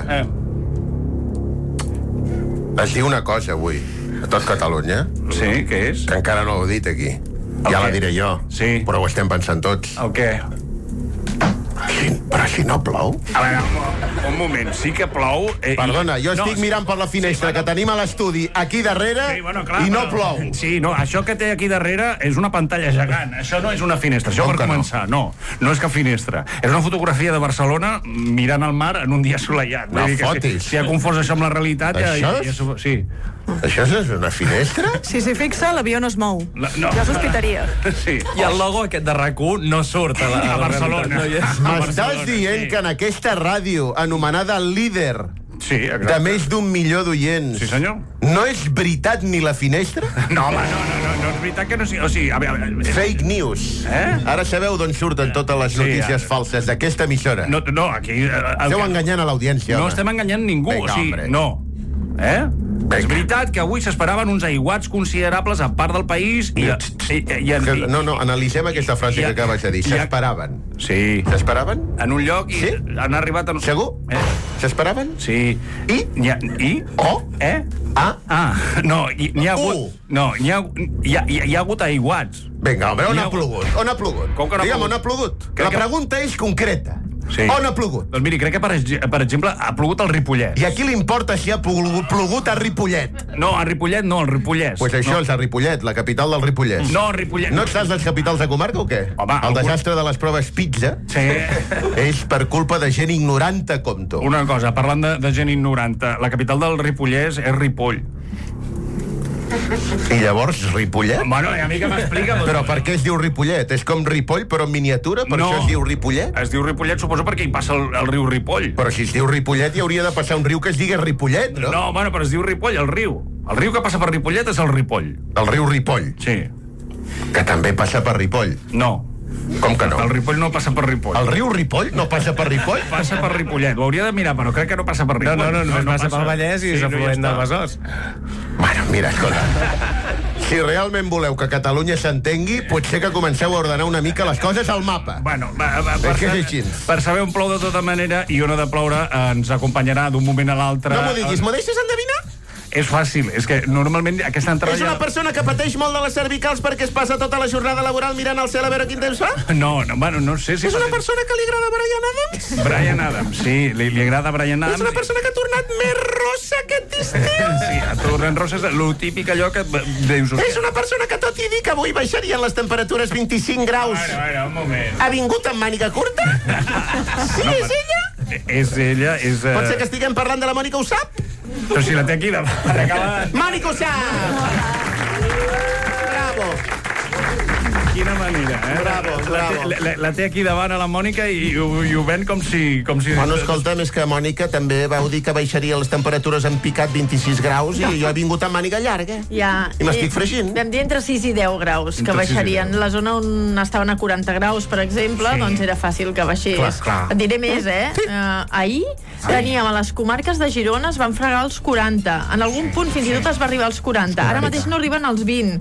Es diu una cosa avui, a tot Catalunya. Sí, què és? Que encara no ho he dit aquí. Ja la diré jo, però ho estem pensant tots. El què? Però si no plou... A veure, un moment, sí que plou... Perdona, jo estic mirant per la finestra que tenim a l'estudi aquí darrere i no plou. Sí, no, això que té aquí darrere és una pantalla gegant. Això no és una finestra, això per començar. No és cap finestra. És una fotografia de Barcelona mirant el mar en un dia assolellat. No fotis. Si ha confós això amb la realitat... Això sí. Això és una finestra? Si s'hi fixa, l'avió no es mou. No. Ja sospitaria. Sí. I el logo aquest de RAC1 no surt a Barcelona. M'estàs dient que en aquesta ràdio anomenada Líder, de més d'1 milió d'oients, sí, senyor, no és veritat ni la finestra? No, home, no és veritat que no sigui... O sigui, a veure... Fake news. Ara sabeu d'on surten totes les notícies falses d'aquesta emissora. No, aquí... Esteu enganyant a l'audiència. No estem enganyant ningú, o sigui, no. És veritat que avui s'esperaven uns aiguats considerables a part del país i No, analitzem aquesta frase que acabes de dir. S'esperaven. Sí. S'esperaven? En un lloc i han arribat... Segur? S'esperaven? Sí. I? O? No, n'hi ha hagut... No, hi ha hagut aiguats. Vinga, a veure on ha plogut. On ha plogut? Com que no ha plogut? Digue'm, on ha plogut? La pregunta és concreta. Sí. On ha plogut? Doncs miri, crec que, per exemple, ha plogut al Ripollès. I a qui li importa si ha plogut a Ripollet? No, a Ripollet no, al Ripollès. Pues això és a Ripollet, la capital del Ripollès. No, Ripollet... No et saps les capitals de comarca o què? Home, el desastre de les proves Pizza és per culpa de gent ignoranta com tu. Una cosa, parlant de gent ignoranta, la capital del Ripollès és Ripoll. I llavors, Ripollet? Bueno, a mi que m'explica... Però per què es diu Ripollet? És com Ripoll, però en miniatura? Per això es diu Ripollet? Es diu Ripollet, suposo, perquè hi passa el riu Ripoll. Però si es diu Ripollet, hi hauria de passar un riu que es digui Ripollet, no? No, bueno, però es diu Ripoll, el riu. El riu que passa per Ripollet és el Ripoll. El riu Ripoll? Sí. Que també passa per Ripoll? No. Com que no? El Ripoll no passa per Ripoll. El riu Ripoll no passa per Ripoll? Passa per Ripollet. Ho hauria de mirar, però crec que no passa per Ripoll. No, passa pel Vallès i és afluent del Besòs. Bueno, mira, escolta. Si realment voleu que Catalunya s'entengui, potser que comenceu a ordenar una mica les coses al mapa. Bueno, per saber on plou de tota manera i on ha de ploure ens acompanyarà d'un moment a l'altre. No m'ho diguis, m'ho deixes endevinar? És fàcil, és que normalment aquesta entrada... És una persona que pateix molt de les cervicals perquè es passa tota la jornada laboral mirant al cel a veure quin temps fa? No, bueno, no sé si... És una persona que li agrada Bryan Adams? Bryan Adams, sí, li agrada Bryan Adams. És una persona que ha tornat més rossa aquest estiu? Sí, ha tornat rossa, és lo típic allò que dius... És una persona que tot i dir que avui baixarien les temperatures 25 graus... Bueno, un moment. Ha vingut amb màniga curta? Sí, és ella? És ella, és... Pot ser que estiguem parlant de la Mònica Usap? Però si la té aquí davant. Mònica Usap! Bravo! Quina manera, eh? Bravo. La té aquí davant a la Mònica i ho ven com si... Bueno, escolta'm, és que Mònica també vau dir que baixaria les temperatures en picat 26 graus i jo he vingut amb màniga llarga. Ja. I m'estic fregint. Vam dir entre 6 i 10 graus que baixarien. La zona on estaven a 40 graus, per exemple, doncs era fàcil que baixés. Clar. Et diré més, ahir teníem a les comarques de Girona, es van fregar els 40. En algun punt fins i tot es va arribar als 40. Ara mateix no arriben als 20.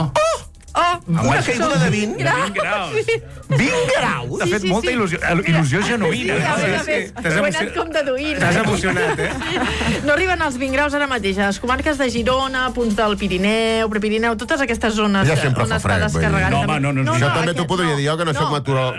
Una caiguda de 20 graus. 20 graus? T'ha fet molta il·lusió genuïna. Ho he anat com deduint. T'has emocionat, No arriben als 20 graus ara mateix. A les comarques de Girona, punts del Pirineu, Prepirineu, totes aquestes zones ja sempre on fa està fred. descarregant. No, això també t'ho podria dir jo, que no soc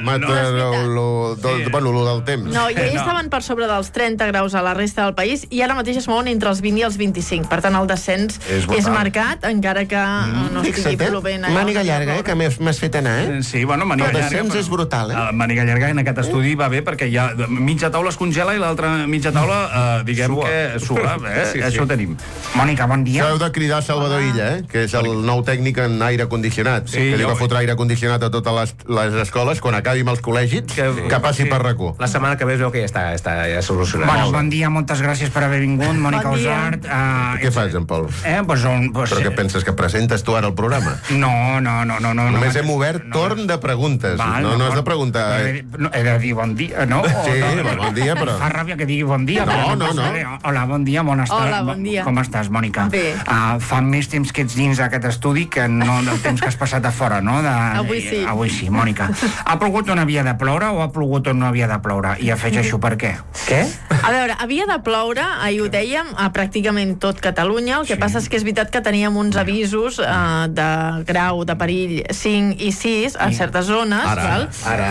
lo del temps. No, i ahir estaven per sobre dels 30 graus a la resta del país i ara mateix es mouen entre els 20 i els 25. Per tant, el descens és marcat, encara que no estigui plovent. Màniga llarga, que m'has fet anar, Sí, bueno, màniga llarga. El descens és brutal, Màniga llarga en aquest estudi va bé perquè ja mitja taula es congela i l'altra mitja taula, diguem que suba, Això ho tenim. Mònica, bon dia. S'heu de cridar Salvador Illa, que és el nou tècnic en aire condicionat, que li va fotre aire condicionat a totes les escoles, quan acabi amb els col·legis, que passi per RAC1. La setmana que ve es veu que ja està solucionat. Bueno, bon dia, moltes gràcies per haver vingut, Mònica Usart. Què fas, en Pol? Però què penses, que presentes tu ara el programa? No. Només hem obert torn de preguntes. No has de preguntar... He de dir bon dia, no? Sí, bon dia, però... Fa ràbia que digui bon dia. No. Hola, bon dia, bona estada. Hola, bon dia. Com estàs, Mònica? Bé. Fa més temps que ets dins d'aquest estudi que no del temps que has passat a fora, no? Avui sí. Avui sí, Mònica. Ha plogut on havia de ploure o ha plogut on no havia de ploure? I afegeixo per què. Què? A veure, havia de ploure, ahir ho dèiem, a pràcticament tot Catalunya. El que passa és que és veritat que teníem uns avisos de grau de perill 5 i 6 a certes zones. Ara.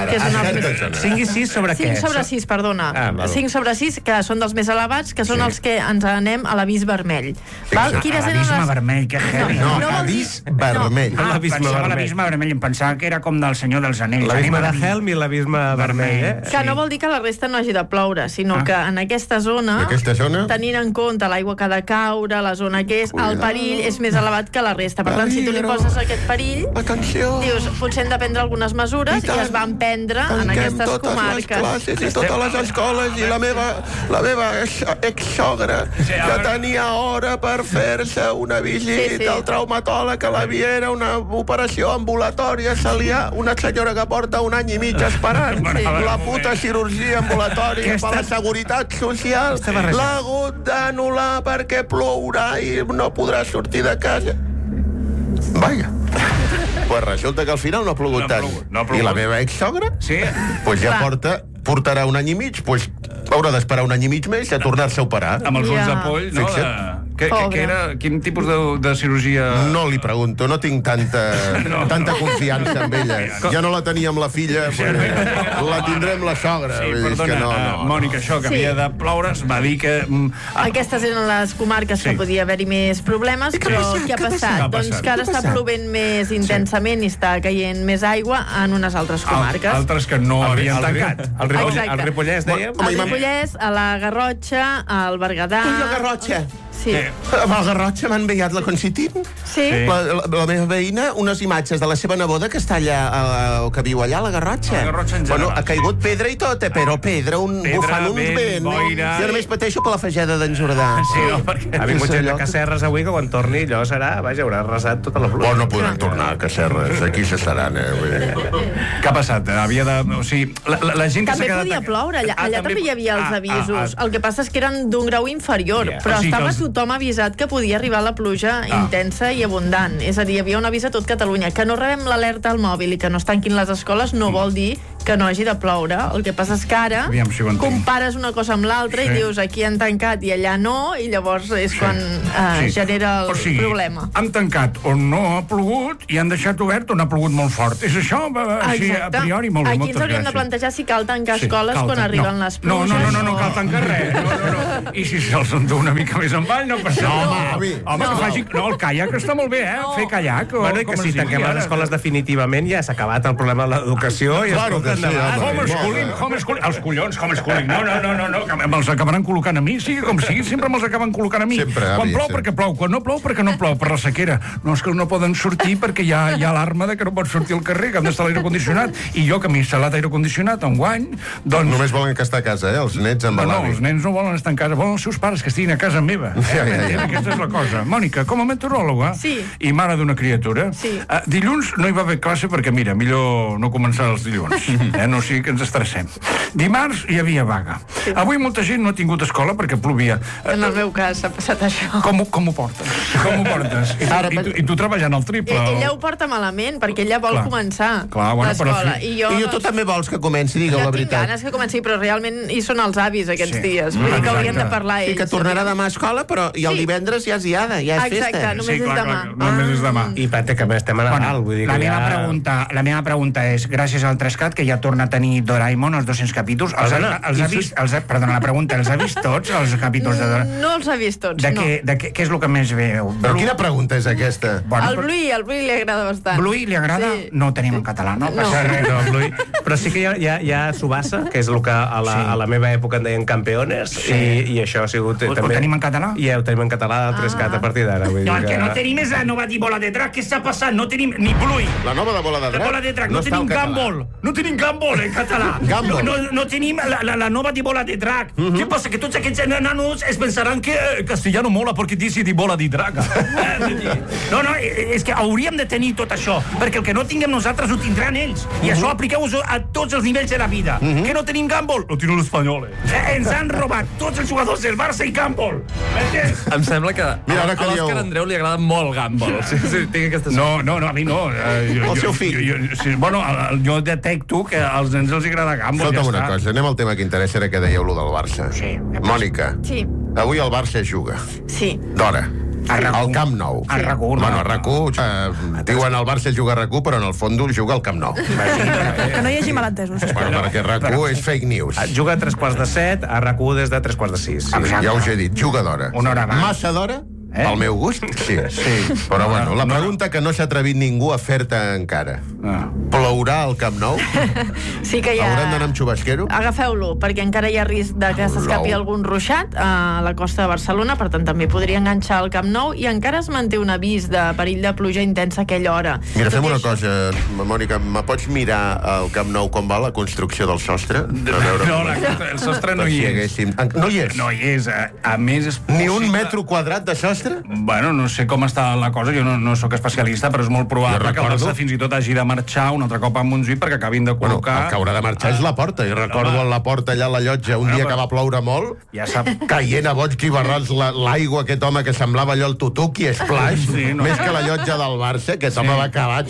5 i 6 sobre què? 5 sobre 6, perdona. 5 sobre 6, que són dels més elevats, que són els que ens anem a l'avís vermell. L'abisme vermell, que heavy. No, avís vermell. Pensava l'abisme vermell, em pensava que era com del Senyor dels Anells. L'abisme de Helm i l'abisme vermell, Que no vol dir que la resta no hagi de ploure, sinó que en aquesta zona, tenint en compte l'aigua que ha de caure, la zona que és, el perill és més elevat que la resta. Per tant, si tu li poses aquest perill, dius, potser hem de prendre algunes mesures i es van prendre en aquestes comarques. Classes i totes les escoles i la meva exsogra que tenia hora per fer-se una visita al traumatòleg, que l'havia era una operació ambulatòria, se li ha una senyora que porta 1 any i mig esperant la puta cirurgia ambulatòria per la Seguretat Social l'ha hagut d'anul·lar perquè plourà i no podrà sortir de casa. Vaja. Pues resulta que al final no ha plogut tant. I la meva exsogra pues ja portarà 1 any i mig, pues haurà d'esperar 1 any i mig més a tornar-se a operar. Amb els ulls de poll, no? Quin tipus de cirurgia... No li pregunto, no tinc tanta confiança en ella. Ja no la tenia amb la filla, la tindré amb la sogra. Sí, perdona, Mònica, això que havia de ploure es va dir que... Aquestes eren les comarques que podia haver-hi més problemes, però què ha passat? Doncs que ara està plovent més intensament i està caient més aigua en unes altres comarques. Altres que no havien tancat. El Ripollès, dèiem? El Ripollès, a la Garrotxa, al Berguedà... Ui, la Garrotxa! Sí. Amb el Garrotxa m'ha enviat la Consitín. Sí. La meva veïna, unes imatges de la seva neboda que està allà, que viu allà, a la Garrotxa. La Garrotxa en general. Bueno, ha caigut pedra i tot, però pedra, bufant uns vents. Boira... Jo només pateixo per la fageda d'en Jordà. Sí, no, perquè... Ha vingut gent de Casserres avui, que quan torni allò serà... Vaja, haurà arrasat tota la pluja. No podran tornar a Casserres, aquí cessaran, Què ha passat? Havia de... O sigui, la gent que s'ha quedat... També podia ploure, allà també hi havia els avisos. El que passa és que eren d'un grau inferior, però estava tothom avisat que podia arribar la pluja intensa i abundant. És a dir, hi havia un avís a tot Catalunya. Que no rebem l'alerta al mòbil i que no es tanquin les escoles no vol dir que no hagi de ploure. El que passa és que ara compares una cosa amb l'altra i dius aquí han tancat i allà no, i llavors és quan genera el problema. Han tancat on no ha plogut i han deixat obert on ha plogut molt fort. És això, així a priori, molt bé, aquí ens hauríem de plantejar si cal tancar escoles quan arriben les pluges. No cal tancar res. I si se'ls endú una mica més avall, no passa res. Home, que faci... No, el caiac està molt bé, Fer caiac. Bueno, i que si tanquem les escoles definitivament ja s'ha acabat el problema de l'educació i homeschooling, els collons, homeschooling. No, me'ls acabaran col·locant a mi, sigui com sigui, sempre me'ls acaben col·locant a mi. Quan plou, perquè plou, quan no plou, perquè no plou, per la sequera. No, és que no poden sortir perquè hi ha alarma de que no pot sortir al carrer, que han d'estar a l'aire condicionat. I jo, que m'he instal·lat aire condicionat enguany, doncs... Només volen que estar a casa, els nets amb l'avi. No, els nens no volen estar a casa, volen els seus pares que estiguin a casa meva. Aquesta és la cosa. Mònica, com a meteoròloga i mare d'una criatura, dilluns no hi va haver classe perquè, mira, millor no començar els dilluns, no sigui que ens estressem. Dimarts hi havia vaga. Avui molta gent no ha tingut escola perquè plovia. En el meu cas s'ha passat això. Com ho portes? I tu treballant al triple. Ella ho porta malament perquè ella vol començar l'escola. I tu també vols que comenci, digueu la veritat. Jo tinc ganes que comenci, però realment hi són els avis aquests dies. Vull dir que haurien de parlar ells. I que tornarà demà a escola, però i el divendres ja és diada, ja és festa. Exacte, només és demà. Només és demà. I pràcticament estem a Nadal, vull dir que la meva pregunta és, gràcies al 3CAT, que ja torna a tenir Doraemon, els 200 capítols, perdona, la pregunta, els ha vist tots, els capítols de Doraemon? No els ha vist tots, no. Què és el que més veu? Però quina pregunta és aquesta? El Bluey li agrada bastant. Bluey li agrada? No ho tenim en català, no? Però sí que hi ha Subasa, que és el que a la meva època en deien Campeones, i això ha sigut... Ho tenim en català? I ho tenim en català del 3CAT a partir d'ara. No, el que no tenim és la nova de Bola de Drac. Què està passant? No tenim ni Bluey. La nova de Bola de Drac? Bola de Drac. No tenim Gumball. No tenim Gumball en català. No tenim la nova de Bola de Drac. Què passa? Que tots aquests nanos es pensaran que castellano mola perquè dici de Bola de Drac. No, és que hauríem de tenir tot això, perquè el que no tinguem nosaltres ho tindran ells. I això apliqueu-ho a tots els nivells de la vida. Que no tenim Gumball? Lo tiro l'Espanyol. Ens han robat tots els jugadors del Barça i Gumball. M'entens? Em sembla que a l'Òscar Andreu li agrada molt Gumball. Sí, tinc aquesta... No, a mi no. El seu fill. Bueno, jo detecto que als nens els agrada Gumball. Escolta'm una cosa, anem al tema que interessa, era que dèieu lo del Barça. Sí. Mònica, avui el Barça juga. Sí. D'hora. Al Camp Nou. A RAC1. Bueno, a RAC1 diuen el Barça juga a RAC1, però en el fons juga al Camp Nou. Que no hi hagi malentesos. Bueno, perquè RAC1 és fake news. Juga a 3:15, a RAC1 des de 3:15. Ja us he dit, juga d'hora. Una hora abans. Massa d'hora? Pel meu gust, sí. Però bueno, la pregunta que no s'ha atrevit ningú a fer-te encara. Plourà al Camp Nou? Sí que hi ha... Haurem d'anar amb xubasquero? Agafeu-lo, perquè encara hi ha risc de que s'escapi algun ruixat a la costa de Barcelona, per tant també podria enganxar el Camp Nou, i encara es manté un avís de perill de pluja intensa a aquella hora. Mira, fem una cosa, Mònica, me pots mirar al Camp Nou com va la construcció del sostre? No, el sostre no hi és. No hi és? No hi és. A més, és possible... Ni un metro quadrat de sostre? Bueno, no sé com està la cosa, jo no sóc especialista, però és molt probable que el Barça fins i tot hagi de marxar un altre cop a Montjuïc perquè acabin de col·locar... El que haurà de marxar és la porta, i recordo en la porta allà a la llotja, un dia que va ploure molt, caient a boig i barrals l'aigua, aquest home que semblava allò el Tutuki, Splash, més que la llotja del Barça, aquest home va acabar xop.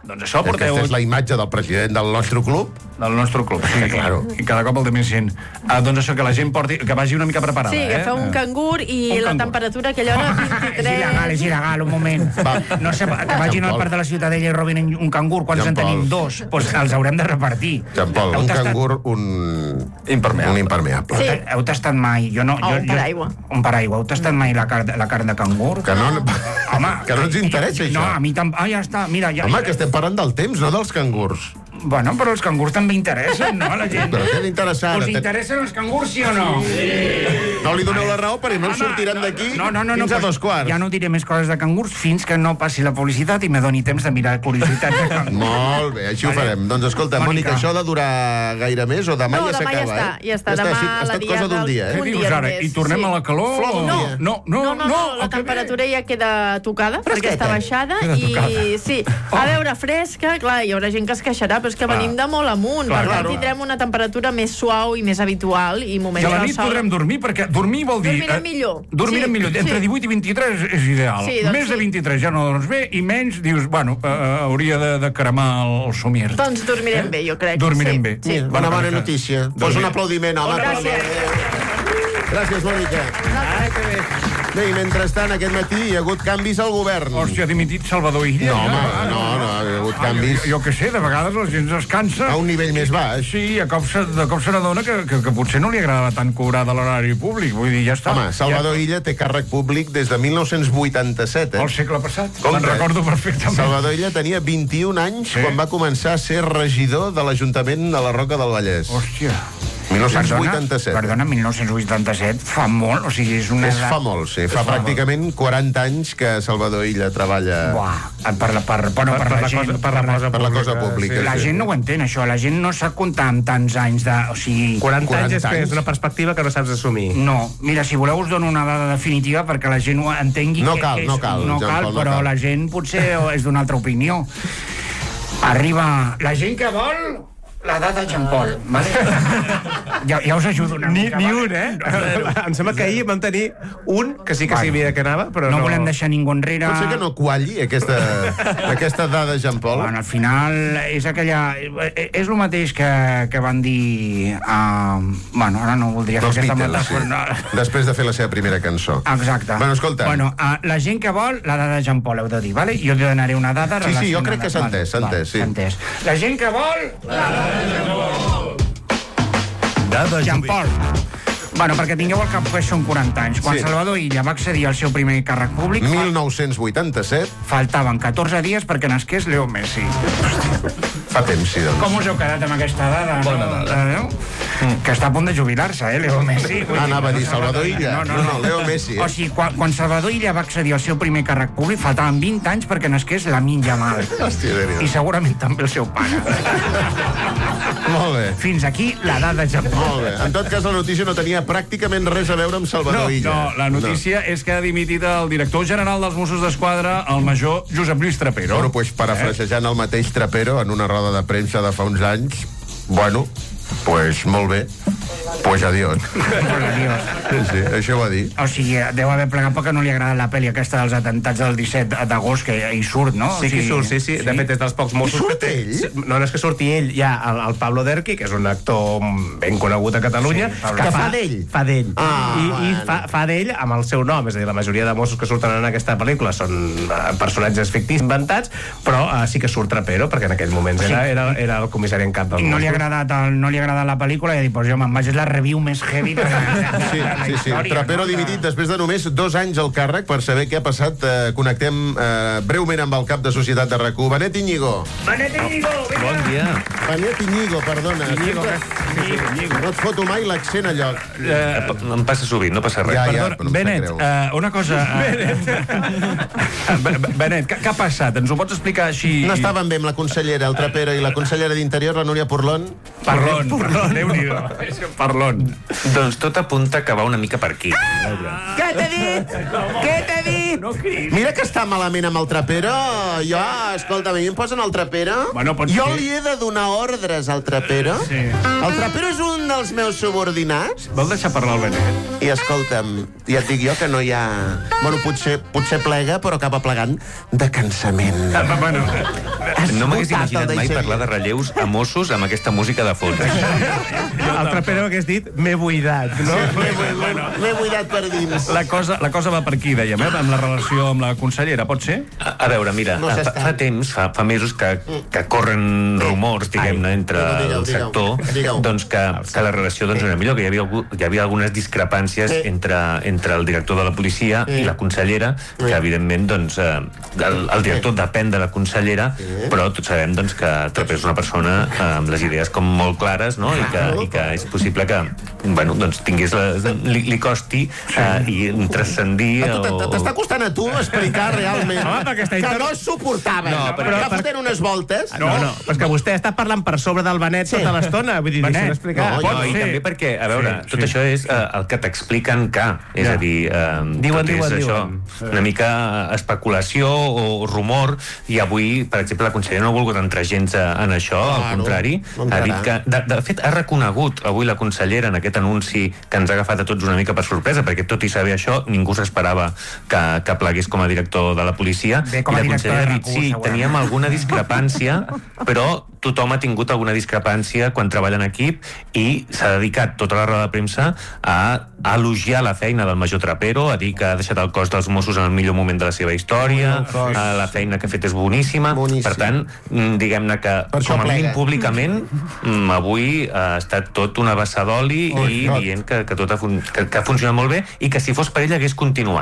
Doncs això porteu... Aquesta és la imatge del president del nostre club. Del nostre club, sí. Claro. I cada cop el de més gent. Doncs això, que la gent porti... Que vagi una mica preparada, Sí, que feu un cangur i la temperatura aquella hora 23... És il·legal, un moment. No sé, que vagin al parc de la Ciutadella i robin un cangur, quants en tenim? 2. Doncs els haurem de repartir. Jean Paul, un cangur, un impermeable. Sí. Heu tastat mai... Un paraigua. Un paraigua. Heu tastat mai la carn de cangur? Que no... Home, que no ens interessa, això. No, a mi tampoc... Ja està, mira... Home, que estem parlant del temps, no dels cangurs. Bueno, però els cangurs també interessen, no, a la gent? Però què t'interessa ara? Us interessen els cangurs, sí o no? Sí. No li doneu la raó perquè no sortiran d'aquí fins a 2:15. Ja no diré més coses de cangurs fins que no passi la publicitat i me doni temps de mirar curiositats de cangurs. Molt bé, així ho farem. Doncs escolta, Mònica, això ha de durar gaire més o demà ja s'acaba? Ja està, demà ha estat cosa d'un dia, Què dius ara? I tornem a la calor? No, la temperatura ja queda tocada, perquè està baixada i sí, a veure, fresca, clar, hi haurà gent que es queixarà, però és que venim de molt amunt, per tant tindrem una temperatura més suau i més habitual i moments de sol. I a la nit podrem dormir, perquè dormir vol dir... Dormirem millor. Dormirem millor. Entre 18 i 23 és ideal. Més de 23 ja no dorms bé i menys dius, bueno, hauria de cremar el somier. Doncs dormirem bé, jo crec. Dormirem bé. Bona notícia. Posa un aplaudiment, home. Gràcies, Mònica. Bé, i mentrestant, aquest matí hi ha hagut canvis al govern. Hòstia, ha dimitit Salvador Illa. No, home, no, hi ha hagut canvis. Jo què sé, de vegades la gent es cansa. A un nivell més baix. Sí, de cop se n'adona que potser no li agradava tant cobrar de l'horari públic. Vull dir, ja està. Home, Salvador Illa té càrrec públic des de 1987, El segle passat. Me'n recordo perfectament. Salvador Illa tenia 21 anys quan va començar a ser regidor de l'Ajuntament de la Roca del Vallès. Hòstia. 1987. Perdona, 1987 fa molt, o sigui, és una edat... Fa molt, sí. Fa pràcticament 40 anys que Salvador Illa treballa... Per la cosa pública. La gent no ho entén, això. La gent no sap comptar amb tants anys de... O sigui... 40 anys és que és una perspectiva que no saps assumir. No. Mira, si voleu us dono una dada definitiva perquè la gent ho entengui. No cal, però la gent potser és d'una altra opinió. Arriba la gent que vol... L'edat de Jean Paul, vale? Ja us ajudo una mica. Ni un, Em sembla que ahir vam tenir un que sí que sabia que anava, però no... No volem deixar ningú enrere... Pot ser que no qualli aquesta dada, Jean Paul? Bueno, al final és aquella... És el mateix que van dir... Bueno, ara no voldria fer aquesta metàfora. Després de fer la seva primera cançó. Exacte. Bueno, escolta... Bueno, la gent que vol, la dada de Jean Paul, heu de dir, vale? Jo us donaré una dada relacionada. Sí, jo crec que s'ha entès, s'ha entès. La gent que vol... Dada Jean Paul. Bueno, perquè tingueu al cap que són 40 anys. Quan Salvador Illa va accedir al seu primer càrrec públic... 1987. Faltaven 14 dies perquè nasqués Leo Messi. Fa temps, sí, doncs. Com us heu quedat amb aquesta dada? Bona dada. Que està a punt de jubilar-se, Leo Messi. Anava a dir Salvador Illa. No, Leo Messi. O sigui, quan Salvador Illa va accedir al seu primer càrrec públic, faltaven 20 anys perquè nasqués Lamine Yamal. Hòstia, i segurament també el seu pare. Molt bé. Fins aquí la dada de Jean Paul. Molt bé. En tot cas, la notícia no tenia pràcticament res a veure amb Salvador Illa. No, la notícia és que ha dimitit el director general dels Mossos d'Esquadra, el major Josep Lluís Trapero. Bueno, doncs parafrasejant el mateix Trapero en una roda de premsa de fa uns anys, bueno, pues molt bé. Pues adiós. Sí, això ho va dir. O sigui, deu haver plegat perquè no li ha agradat la pel·li aquesta dels atentats del 17 d'agost, que hi surt, no? Sí que hi surt, sí. De fet, és dels pocs Mossos... Hi surt ell? No és que surti ell, hi ha el Pablo Derqui, que és un actor ben conegut a Catalunya, que fa d'ell. Fa d'ell. I fa d'ell amb el seu nom, és a dir, la majoria de Mossos que surten en aquesta pel·lícula són personatges ficticis inventats, però sí que surt Trapero, perquè en aquells moments era el comissari en cap dels Mossos. No li ha agradat la pel·lícula i ha dit, pues jo me'n vaig, és la review més heavy de la història. Trapero dimitit després de només 2 anys al càrrec. Per saber què ha passat, connectem breument amb el cap de Societat de RAC1, Benet Íñigo. Benet Íñigo, vinga! Bon dia. Benet Íñigo, perdona. No et foto mai l'accent allò. Em passa sovint, no passa res. Perdona, Benet, una cosa... Benet, què ha passat? Ens ho pots explicar així? No estaven bé amb la consellera, el Trapero, i la consellera d'Interior, la Núria Purlón? Parlon, Déu-n'hi-do. Parlon. Doncs tot apunta que va una mica per aquí. Què t'he dit? Què t'he dit? Mira que està malament amb el Trapero. Jo, escolta, a mi em posen el Trapero? Jo li he de donar ordres al Trapero? Sí. El Trapero és un dels meus subordinats? Vol deixar parlar el Benet? I escolta'm, ja et dic jo que no hi ha... Bueno, potser plega, però acaba plegant de cansament. Bueno, No m'hagués imaginat mai parlar de relleus a Mossos amb aquesta música de fons. El Trapero hagués dit, m'he buidat, no? M'he buidat per dins. La cosa va per aquí, dèiem, amb la relació amb la consellera, pot ser? A veure, mira, fa temps, fa mesos que corren rumors, diguem-ne, entre el sector, doncs que la relació no era millor, que hi havia algunes discrepàncies entre el director de la policia i la consellera, que evidentment, doncs, el director depèn de la consellera, però tots sabem doncs, que Trapero és una persona amb les idees com molt clares, no? I que és possible que doncs, li costi i transcendir... T'està costant a tu explicar realment que no es suportaven, però fotent unes voltes. No, però que vostè està parlant per sobre del Benet tota l'estona, vull dir, deixa'm explicar. I també perquè, a veure, tot això és el que t'expliquen que, és a dir, tot és això, una mica especulació o rumor, i avui, per exemple, la consellera no ha volgut entrar gens en això, al contrari, ha dit que, de fet, ha reconegut avui la consellera en aquest anunci que ens ha agafat a tots una mica per sorpresa, perquè tot i saber això, ningú s'esperava que plegués com a director de la policia, i la consellera ha dit, sí, teníem alguna discrepància, però tothom ha tingut alguna discrepància quan treballa en equip, i s'ha dedicat tota la roda de premsa a elogiar la feina del major Trapero, a dir que ha deixat el cos dels Mossos en el millor moment de la seva història, la feina que ha fet és boníssima. Per tant, diguem-ne que com a mínim públicament avui ha estat tot una vessa d'oli i dient que tot ha funcionat molt bé, i que si fos per ell hagués continuat.